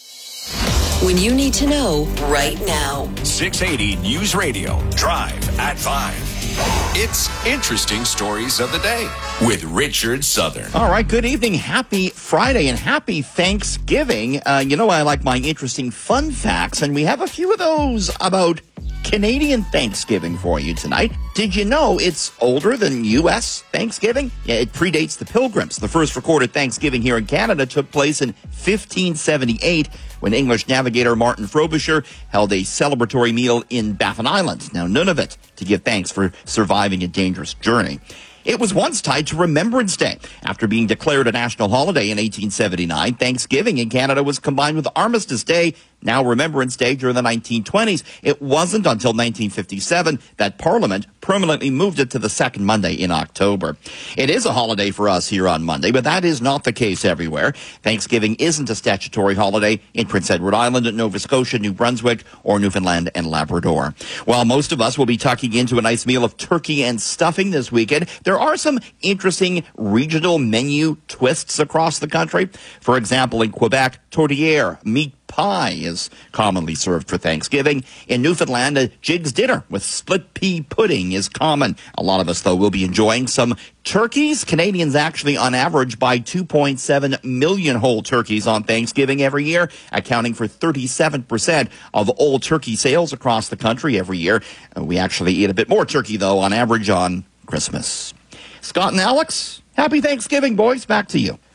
When you need to know right now. six eighty News Radio, Drive at five. It's Interesting Stories of the Day with Richard Southern. All right, good evening. Happy Friday and happy Thanksgiving. Uh, you know, I like my interesting fun facts, and we have a few of those about Canadian Thanksgiving for you tonight. Did you know it's older than U S Thanksgiving? Yeah, it predates the Pilgrims. The first recorded Thanksgiving here in Canada took place in fifteen seventy-eight when English navigator Martin Frobisher held a celebratory meal in Baffin Island. Now, none of it to give thanks for surviving a dangerous journey. It was once tied to Remembrance Day. After being declared a national holiday in eighteen seventy-nine, Thanksgiving in Canada was combined with Armistice Day, now Remembrance Day, during the nineteen twenties. It wasn't until nineteen fifty-seven that Parliament permanently moved it to the second Monday in October. It is a holiday for us here on Monday, but that is not the case everywhere. Thanksgiving isn't a statutory holiday in Prince Edward Island, Nova Scotia, New Brunswick, or Newfoundland and Labrador. While most of us will be tucking into a nice meal of turkey and stuffing this weekend, there are some interesting regional menu twists across the country. For example, in Quebec, tourtière, meat pie is commonly served for Thanksgiving. In Newfoundland, a jig's dinner with split pea pudding is common. A lot of us, though, will be enjoying some turkeys. Canadians actually, on average, buy two point seven million whole turkeys on Thanksgiving every year, accounting for thirty-seven percent of all turkey sales across the country every year. Uh, we actually eat a bit more turkey, though, on average on Christmas. Scott and Alex, happy Thanksgiving, boys. Back to you.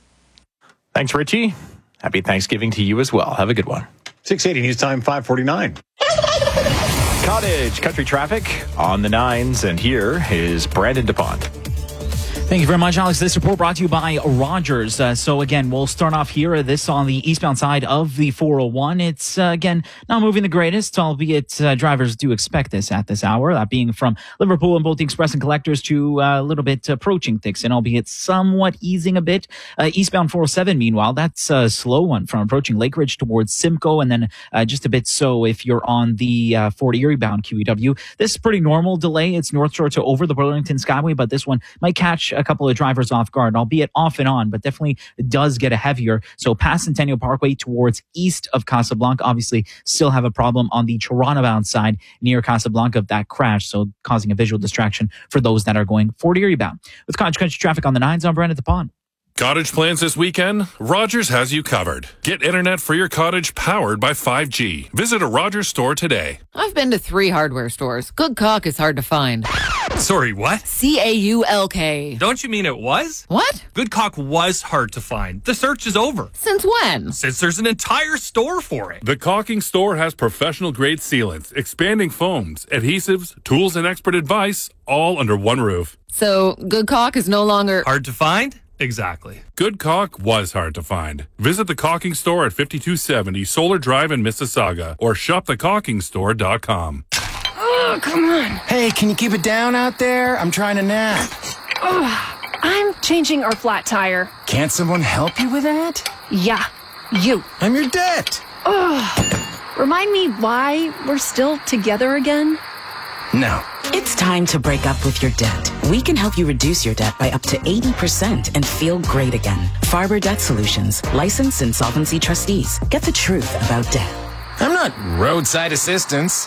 Thanks, Richie. Happy Thanksgiving to you as well. Have a good one. six eighty News Time, five forty-nine. Cottage Country Traffic on the nines, and here is Brandon DuPont. Thank you very much, Alex. This report brought to you by Rogers. Uh, so again, we'll start off here. This on the eastbound side of the four oh one. It's, uh, again, not moving the greatest, albeit uh, drivers do expect this at this hour. That being from Liverpool and both the Express and Collectors to uh, a little bit approaching Thixon, albeit somewhat easing a bit. Uh, eastbound four oh seven, meanwhile, that's a slow one from approaching Lake Ridge towards Simcoe, and then uh, just a bit so if you're on the uh, Fort Erie bound Q E W. This is pretty normal delay. It's North Shore to over the Burlington Skyway, but this one might catch a couple of drivers off guard, albeit off and on, but definitely does get a heavier. So past Centennial Parkway towards east of Casablanca, obviously still have a problem on the Toronto bound side near Casablanca of that crash, so causing a visual distraction for those that are going Fort Erie bound. With Cottage Country Traffic on the nines, I'm Brandon DuPont. Cottage plans this weekend? Rogers has you covered. Get internet for your cottage powered by five G. Visit a Rogers store today. I've been to three hardware stores. Good caulk is hard to find. Sorry, what? C A U L K. Don't you mean it was? What? Good caulk was hard to find. The search is over. Since when? Since there's an entire store for it. The caulking store has professional-grade sealants, expanding foams, adhesives, tools, and expert advice, all under one roof. So, good caulk is no longer hard to find? Exactly. Good caulk was hard to find. Visit the caulking store at fifty-two seventy Solar Drive in Mississauga or shop the caulking store dot com. Oh, come on. Hey, can you keep it down out there? I'm trying to nap. Oh, I'm changing our flat tire. Can't someone help you with that? Yeah, you. I'm your debt. Oh, remind me why we're still together again? No. It's time to break up with your debt. We can help you reduce your debt by up to eighty percent and feel great again. Farber Debt Solutions, licensed insolvency trustees. Get the truth about debt. I'm not roadside assistance.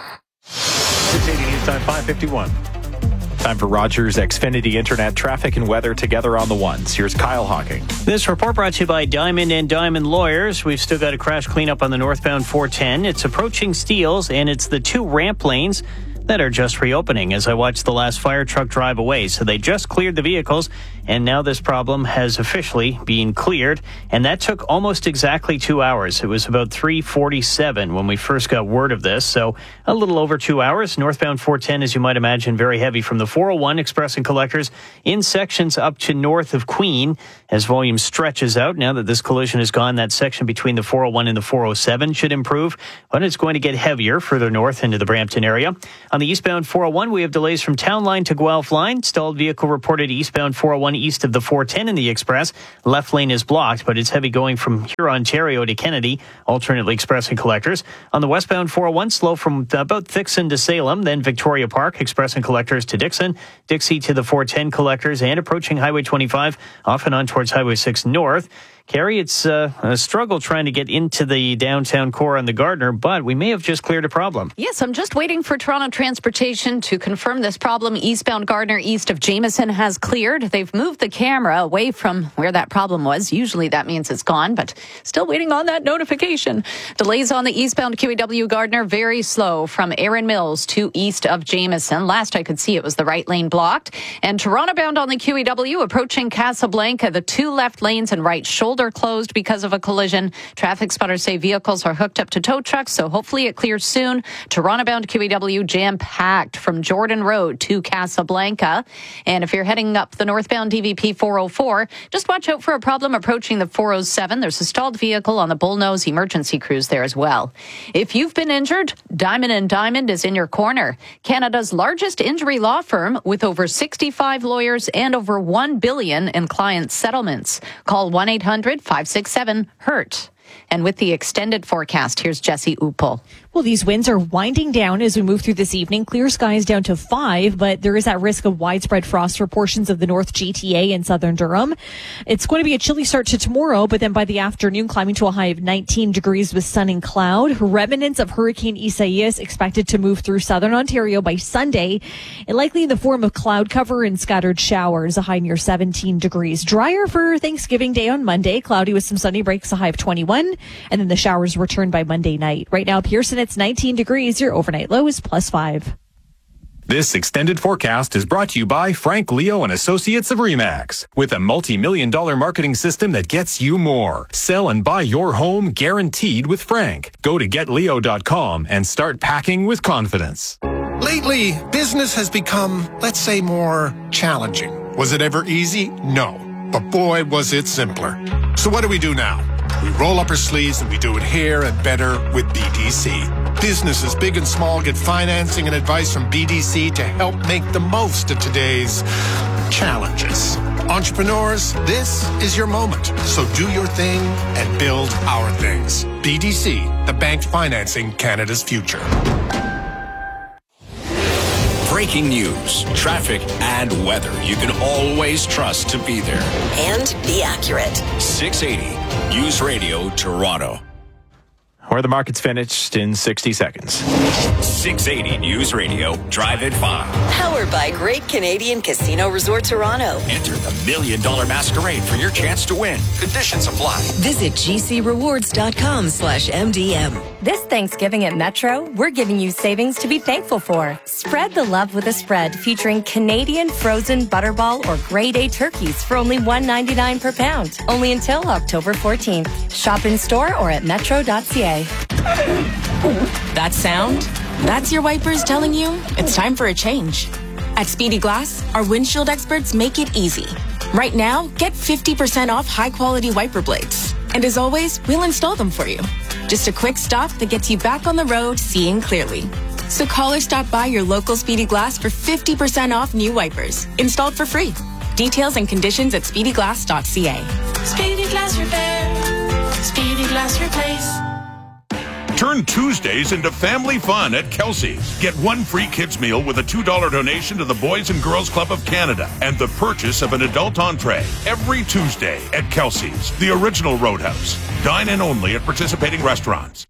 six eighty News Time, five fifty-one. Time for Rogers Xfinity Internet traffic and weather together on the ones. Here's Kyle Hawking. This report brought to you by Diamond and Diamond Lawyers. We've still got a crash cleanup on the northbound four ten. It's approaching Steeles, and it's the two ramp lanes that are just reopening as I watched the last fire truck drive away. So they just cleared the vehicles, and now this problem has officially been cleared. And that took almost exactly two hours. It was about three forty-seven when we first got word of this. So a little over two hours. Northbound four ten, as you might imagine, very heavy from the four oh one Express and Collectors in sections up to north of Queen as volume stretches out. Now that this collision is gone, that section between the four oh one and the four oh seven should improve, but it's going to get heavier further north into the Brampton area. On the eastbound four oh one, we have delays from Town Line to Guelph Line. Stalled vehicle reported eastbound four oh one east of the four ten in the Express. Left lane is blocked, but it's heavy going from Huron, Ontario to Kennedy, alternately Express and Collectors. On the westbound four oh one, slow from about Thixon to Salem, then Victoria Park, Express and Collectors to Dixon, Dixie to the four ten Collectors, and approaching Highway twenty-five, off and on towards Highway six North. Carrie, it's uh, a struggle trying to get into the downtown core on the Gardner, but we may have just cleared a problem. Yes, I'm just waiting for Toronto Transportation to confirm this problem. Eastbound Gardner, east of Jameson, has cleared. They've moved the camera away from where that problem was. Usually that means it's gone, but still waiting on that notification. Delays on the eastbound Q E W Gardner, very slow from Erin Mills to east of Jameson. Last I could see, it was the right lane blocked. And Toronto bound on the Q E W approaching Casablanca, the two left lanes and right shoulder are closed because of a collision. Traffic spotters say vehicles are hooked up to tow trucks, so hopefully it clears soon. Toronto bound Q E W jam-packed from Jordan Road to Casablanca. And if you're heading up the northbound D V P four oh four, just watch out for a problem approaching the four oh seven. There's a stalled vehicle on the Bullnose emergency crews there as well. If you've been injured, Diamond and Diamond is in your corner. Canada's largest injury law firm with over sixty-five lawyers and over one billion in client settlements. Call one eight hundred five six seven hurt. And with the extended forecast, here's Jesse Upel. Well, these winds are winding down as we move through this evening. Clear skies down to five, but there is that risk of widespread frost for portions of the North G T A and southern Durham. It's going to be a chilly start to tomorrow, but then by the afternoon, climbing to a high of nineteen degrees with sun and cloud. Remnants of Hurricane Isaias expected to move through southern Ontario by Sunday, and likely in the form of cloud cover and scattered showers, a high near seventeen degrees. Drier for Thanksgiving Day on Monday, cloudy with some sunny breaks, a high of twenty-one, and then the showers return by Monday night. Right now, Pearson, it's nineteen degrees. Your overnight low is plus five. This extended forecast is brought to you by Frank Leo and Associates of Remax. With a multi-million dollar marketing system that gets you more. Sell and buy your home guaranteed with Frank. Go to get leo dot com and start packing with confidence. Lately, business has become, let's say, more challenging. Was it ever easy? No. But boy, was it simpler. So what do we do now? We roll up our sleeves and we do it here and better with B D C. Businesses big and small get financing and advice from B D C to help make the most of today's challenges. Entrepreneurs, this is your moment. So do your thing and build our things. B D C, the bank financing Canada's future. Breaking news, traffic, and weather you can always trust to be there. And be accurate. six eighty News Radio Toronto. Where the market's finished in sixty seconds. six eighty News Radio, Drive at five. Powered by Great Canadian Casino Resort Toronto. Enter the Million Dollar Masquerade for your chance to win. Conditions apply. Visit gcrewards.com slash MDM. This Thanksgiving at Metro, we're giving you savings to be thankful for. Spread the love with a spread featuring Canadian frozen butterball or grade A turkeys for only one ninety-nine per pound. Only until October fourteenth. Shop in store or at metro dot c a. That sound? That's your wipers telling you it's time for a change. At Speedy Glass, our windshield experts make it easy. Right now, get fifty percent off high-quality wiper blades. And as always, we'll install them for you. Just a quick stop that gets you back on the road seeing clearly. So call or stop by your local Speedy Glass for fifty percent off new wipers. Installed for free. Details and conditions at speedy glass dot c a. Speedy Glass Repair. Speedy Glass Replace. Turn Tuesdays into family fun at Kelsey's. Get one free kids meal with a two dollar donation to the Boys and Girls Club of Canada and the purchase of an adult entree every Tuesday at Kelsey's, the original Roadhouse. Dine in only at participating restaurants.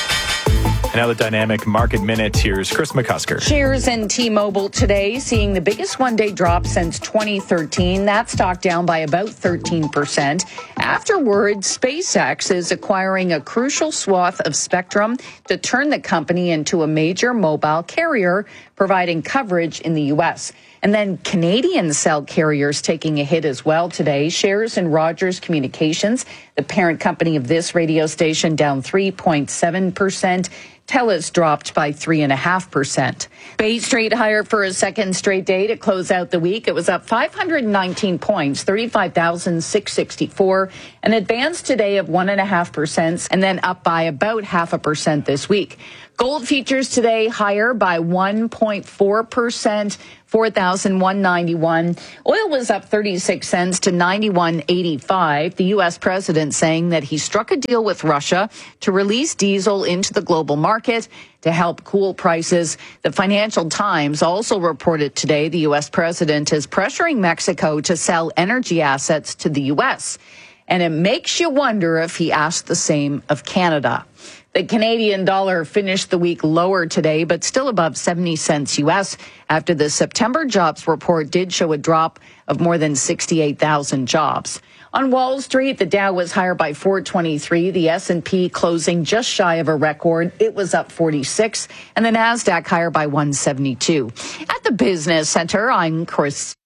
And now the Dynamic Market Minute. Here's Chris McCusker. Shares in T-Mobile today seeing the biggest one-day drop since twenty thirteen. That stock down by about thirteen percent. Afterwards, SpaceX is acquiring a crucial swath of spectrum to turn the company into a major mobile carrier, providing coverage in the U S. And then Canadian cell carriers taking a hit as well today. Shares in Rogers Communications, the parent company of this radio station, down three point seven percent. TELUS dropped by three point five percent. Bay Street higher for a second straight day to close out the week. It was up five hundred nineteen points, thirty-five thousand six hundred sixty-four. An advance today of one point five percent and then up by about half a percent this week. Gold futures today higher by one point four percent, four thousand one hundred ninety-one. Oil was up thirty-six cents to ninety-one eighty-five. The U S president saying that he struck a deal with Russia to release diesel into the global market to help cool prices. The Financial Times also reported today the U S president is pressuring Mexico to sell energy assets to the U S. And it makes you wonder if he asked the same of Canada. The Canadian dollar finished the week lower today, but still above seventy cents U S after the September jobs report did show a drop of more than sixty-eight thousand jobs. On Wall Street, the Dow was higher by four twenty-three, the S and P closing just shy of a record. It was up forty-six, and the NASDAQ higher by one seventy-two. At the Business Center, I'm Chris.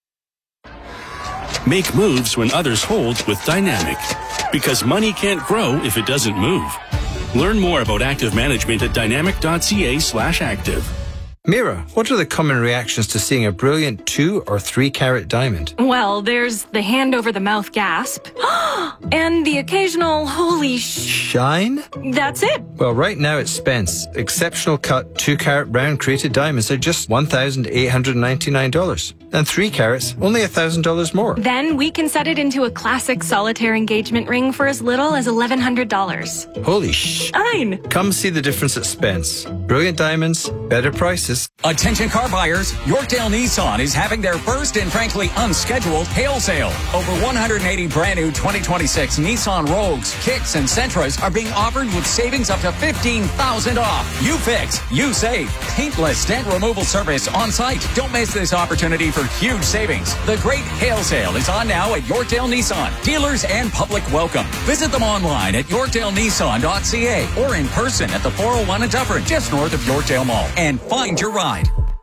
Make moves when others hold with Dynamic, because money can't grow if it doesn't move. Learn more about active management at dynamic.ca slash active. Mira, what are the common reactions to seeing a brilliant two or three carat diamond? Well, there's the hand over the mouth gasp and the occasional holy sh... Shine? That's it. Well, right now at Spence, exceptional cut two carat round crated diamonds are just one thousand eight hundred ninety-nine dollars. And three carats, only one thousand dollars more. Then we can set it into a classic solitaire engagement ring for as little as eleven hundred dollars. Holy sh... Shine. Come see the difference at Spence. Brilliant diamonds, better prices. Attention car buyers, Yorkdale Nissan is having their first and frankly unscheduled hail sale. Over one hundred eighty brand new twenty twenty-six Nissan Rogues, Kicks, and Sentras are being offered with savings up to fifteen thousand dollars off. You fix, you save. Paintless dent removal service on site. Don't miss this opportunity for huge savings. The great hail sale is on now at Yorkdale Nissan. Dealers and public welcome. Visit them online at yorkdale nissan dot c a or in person at the four oh one in Dufferin, just north of Yorkdale Mall. And find your ride.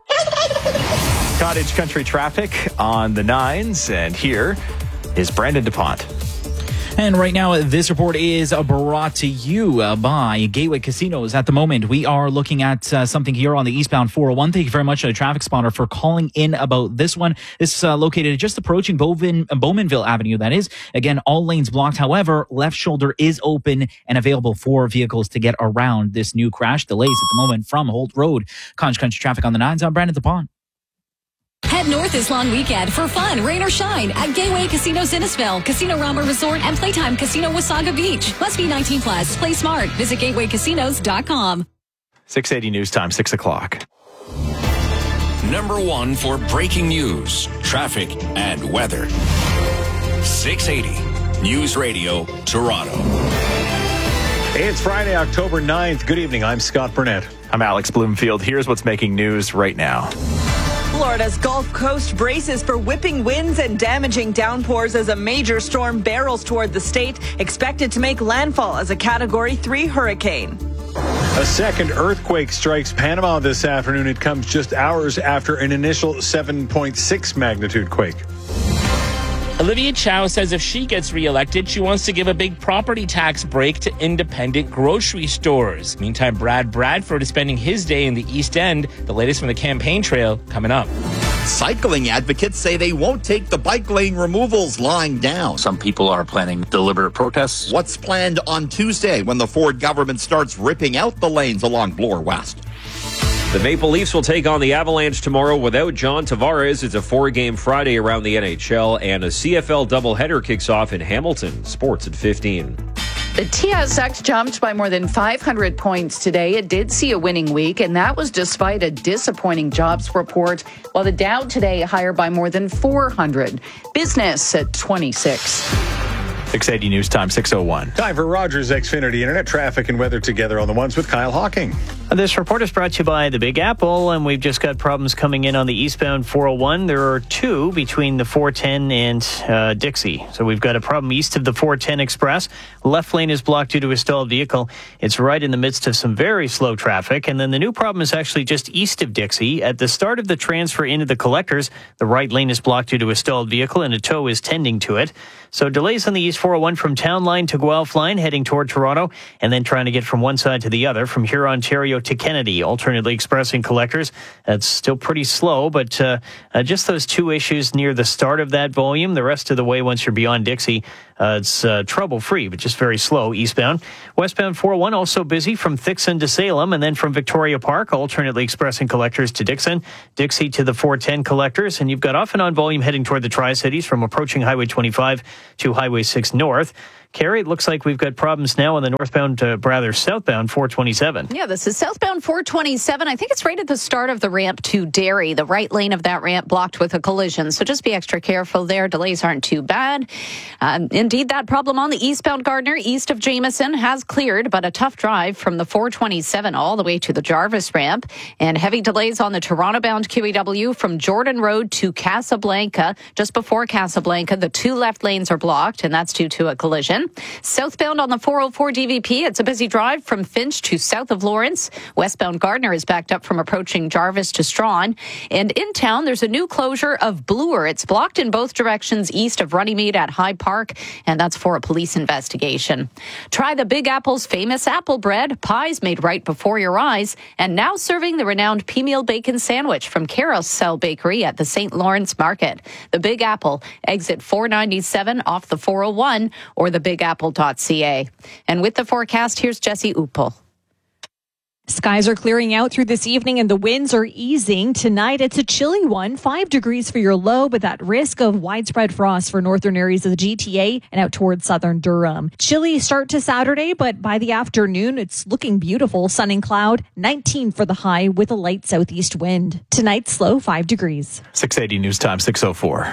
Cottage country traffic on the nines, and here is Brandon DuPont. And right now, this report is brought to you by Gateway Casinos. At the moment, we are looking at uh, something here on the eastbound four oh one. Thank you very much to the traffic spotter for calling in about this one. This is uh, located just approaching Bowman, Bowmanville Avenue, that is. Again, all lanes blocked. However, left shoulder is open and available for vehicles to get around this new crash. Delays at the moment from Holt Road. Cottage country traffic on the nines. I'm Brandon DuPont. Head north this long weekend for fun, rain or shine at Gateway Casino Innisfil, Casino Rama Resort, and Playtime Casino Wasaga Beach. Must be nineteen plus. Play smart. Visit gateway casinos dot com. six eighty News Time, six o'clock. Number one for breaking news, traffic, and weather. six eighty News Radio, Toronto. Hey, it's Friday, October ninth. Good evening. I'm Scott Burnett. I'm Alex Bloomfield. Here's what's making news right now. Florida's Gulf Coast braces for whipping winds and damaging downpours as a major storm barrels toward the state, expected to make landfall as a Category three hurricane. A second earthquake strikes Panama this afternoon. It comes just hours after an initial seven point six magnitude quake. Olivia Chow says if she gets reelected, she wants to give a big property tax break to independent grocery stores. Meantime, Brad Bradford is spending his day in the East End. The latest from the campaign trail coming up. Cycling advocates say they won't take the bike lane removals lying down. Some people are planning deliberate protests. What's planned on Tuesday when the Ford government starts ripping out the lanes along Bloor West? The Maple Leafs will take on the Avalanche tomorrow without John Tavares. It's a four-game Friday around the N H L, and a C F L doubleheader kicks off in Hamilton. Sports at fifteen. The T S X jumped by more than five hundred points today. It did see a winning week, and that was despite a disappointing jobs report, while the Dow today higher by more than four hundred. Business at twenty-six. six eighty News Time, six oh one. Time for Rogers Xfinity Internet traffic and weather together on the ones with Kyle Hawking. This report is brought to you by the Big Apple, and we've just got problems coming in on the eastbound four oh one. There are two between the four ten and uh, Dixie. So we've got a problem east of the four ten Express. Left lane is blocked due to a stalled vehicle. It's right in the midst of some very slow traffic. And then the new problem is actually just east of Dixie. At the start of the transfer into the collectors, the right lane is blocked due to a stalled vehicle, and a tow is tending to it. So delays on the East four oh one from Town Line to Guelph Line, heading toward Toronto, and then trying to get from one side to the other, from here, Ontario to Kennedy, alternately expressing collectors. That's still pretty slow, but uh, uh, just those two issues near the start of that volume. The rest of the way, once you're beyond Dixie, uh, it's uh, trouble-free, but just very slow eastbound. Westbound four oh one also busy from Thixon to Salem, and then from Victoria Park, alternately expressing collectors to Dixon, Dixie to the four ten collectors, and you've got off and on volume heading toward the Tri-Cities from approaching Highway twenty-five to Highway six North. Carrie, it looks like we've got problems now on the northbound, uh, rather southbound four twenty-seven. Yeah, this is southbound four twenty-seven. I think it's right at the start of the ramp to Derry. The right lane of that ramp blocked with a collision. So just be extra careful there. Delays aren't too bad. Um, indeed, that problem on the eastbound Gardner, east of Jameson, has cleared, but a tough drive from the four twenty-seven all the way to the Jarvis ramp. And heavy delays on the Toronto-bound Q E W from Jordan Road to Casablanca. Just before Casablanca, the two left lanes are blocked, and that's due to a collision. Southbound on the four oh four D V P, it's a busy drive from Finch to south of Lawrence. Westbound Gardner is backed up from approaching Jarvis to Strawn. And in town, there's a new closure of Bloor. It's blocked in both directions east of Runnymede at Hyde Park, and that's for a police investigation. Try the Big Apple's famous apple bread, pies made right before your eyes, and now serving the renowned pea-meal bacon sandwich from Carousel Bakery at the Saint Lawrence Market. The Big Apple, exit four ninety-seven off the four oh one, or the big apple dot c a. And with the forecast, here's Jesse Uppel. Skies are clearing out through this evening and the winds are easing. Tonight, it's a chilly one, five degrees for your low, but that risk of widespread frost for northern areas of the G T A and out towards southern Durham. Chilly start to Saturday, but by the afternoon, it's looking beautiful. Sun and cloud, nineteen for the high with a light southeast wind. Tonight's low, five degrees. six eighty News Time, six oh four.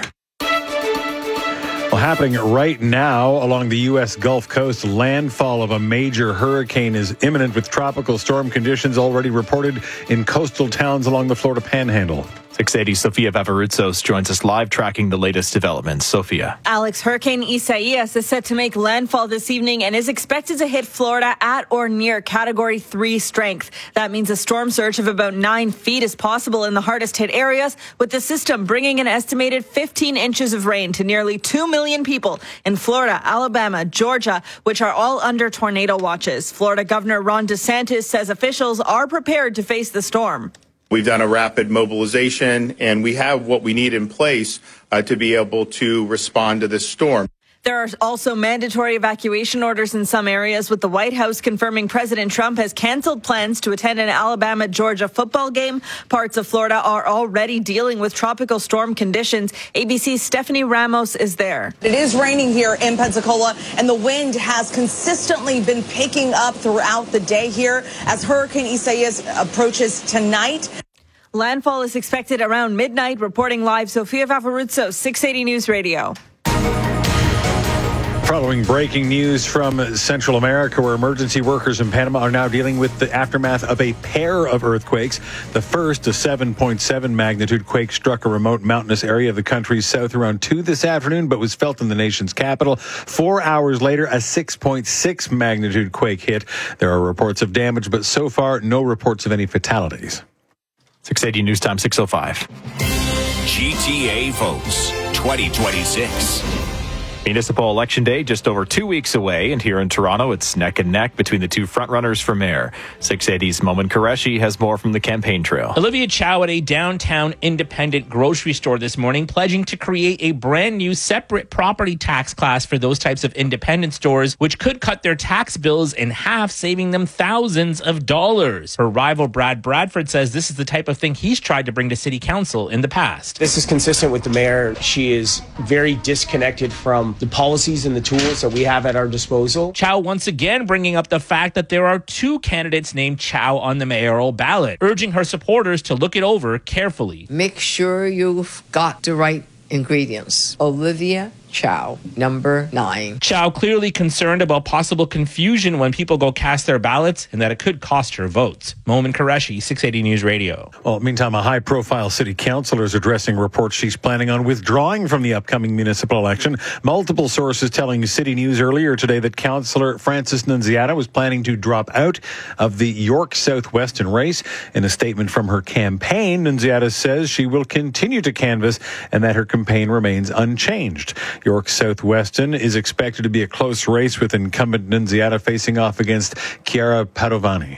Well, happening right now along the U S Gulf Coast, landfall of a major hurricane is imminent with tropical storm conditions already reported in coastal towns along the Florida Panhandle. six eighty, Sophia Vavaroutsos joins us live tracking the latest developments. Sophia. Alex, Hurricane Isaias is set to make landfall this evening and is expected to hit Florida at or near Category three strength. That means a storm surge of about nine feet is possible in the hardest hit areas, with the system bringing an estimated fifteen inches of rain to nearly two million people in Florida, Alabama, Georgia, which are all under tornado watches. Florida Governor Ron DeSantis says officials are prepared to face the storm. We've done a rapid mobilization, and we have what we need in place uh, to be able to respond to this storm. There are also mandatory evacuation orders in some areas, with the White House confirming President Trump has canceled plans to attend an Alabama-Georgia football game. Parts of Florida are already dealing with tropical storm conditions. A B C's Stephanie Ramos is there. It is raining here in Pensacola, and the wind has consistently been picking up throughout the day here as Hurricane Isaias approaches tonight. Landfall is expected around midnight. Reporting live, Sophia Vavaroutsos, six eighty News Radio. Following breaking news from Central America, where emergency workers in Panama are now dealing with the aftermath of a pair of earthquakes. The first, a seven point seven magnitude quake, struck a remote mountainous area of the country's south around two this afternoon, but was felt in the nation's capital. Four hours later, a six point six magnitude quake hit. There are reports of damage, but so far, no reports of any fatalities. six eighty News Time, six oh five. G T A votes twenty twenty-six. Municipal Election Day just over two weeks away, and here in Toronto, it's neck and neck between the two frontrunners for mayor. six eighty's Momin Qureshi has more from the campaign trail. Olivia Chow at a downtown independent grocery store this morning, pledging to create a brand new separate property tax class for those types of independent stores, which could cut their tax bills in half, saving them thousands of dollars. Her rival Brad Bradford says this is the type of thing he's tried to bring to city council in the past. This is consistent with the mayor. She is very disconnected from the policies and the tools that we have at our disposal. Chow once again bringing up the fact that there are two candidates named Chow on the mayoral ballot, urging her supporters to look it over carefully. Make sure you've got the right ingredients. Olivia Chow, number nine. Chow clearly concerned about possible confusion when people go cast their ballots and that it could cost her votes. Momin Qureshi, six eighty News Radio. Well, meantime, a high-profile city councilor is addressing reports she's planning on withdrawing from the upcoming municipal election. Multiple sources telling City News earlier today that Councillor Frances Nunziata was planning to drop out of the York South-Weston race. In a statement from her campaign, Nunziata says she will continue to canvass and that her campaign remains unchanged. York South-Weston is expected to be a close race with incumbent Nunziata facing off against Chiara Padovani.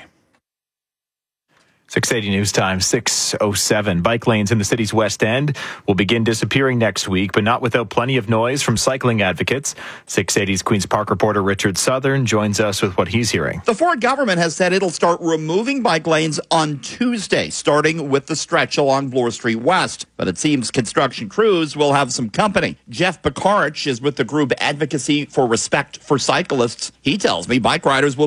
six eighty News Time, six oh seven. Bike lanes in the city's West End will begin disappearing next week, but not without plenty of noise from cycling advocates. six eighty's Queen's Park reporter Richard Southern joins us with what he's hearing. The Ford government has said it'll start removing bike lanes on Tuesday, starting with the stretch along Bloor Street West. But it seems construction crews will have some company. Jeff Picarch is with the group Advocacy for Respect for Cyclists. He tells me bike riders will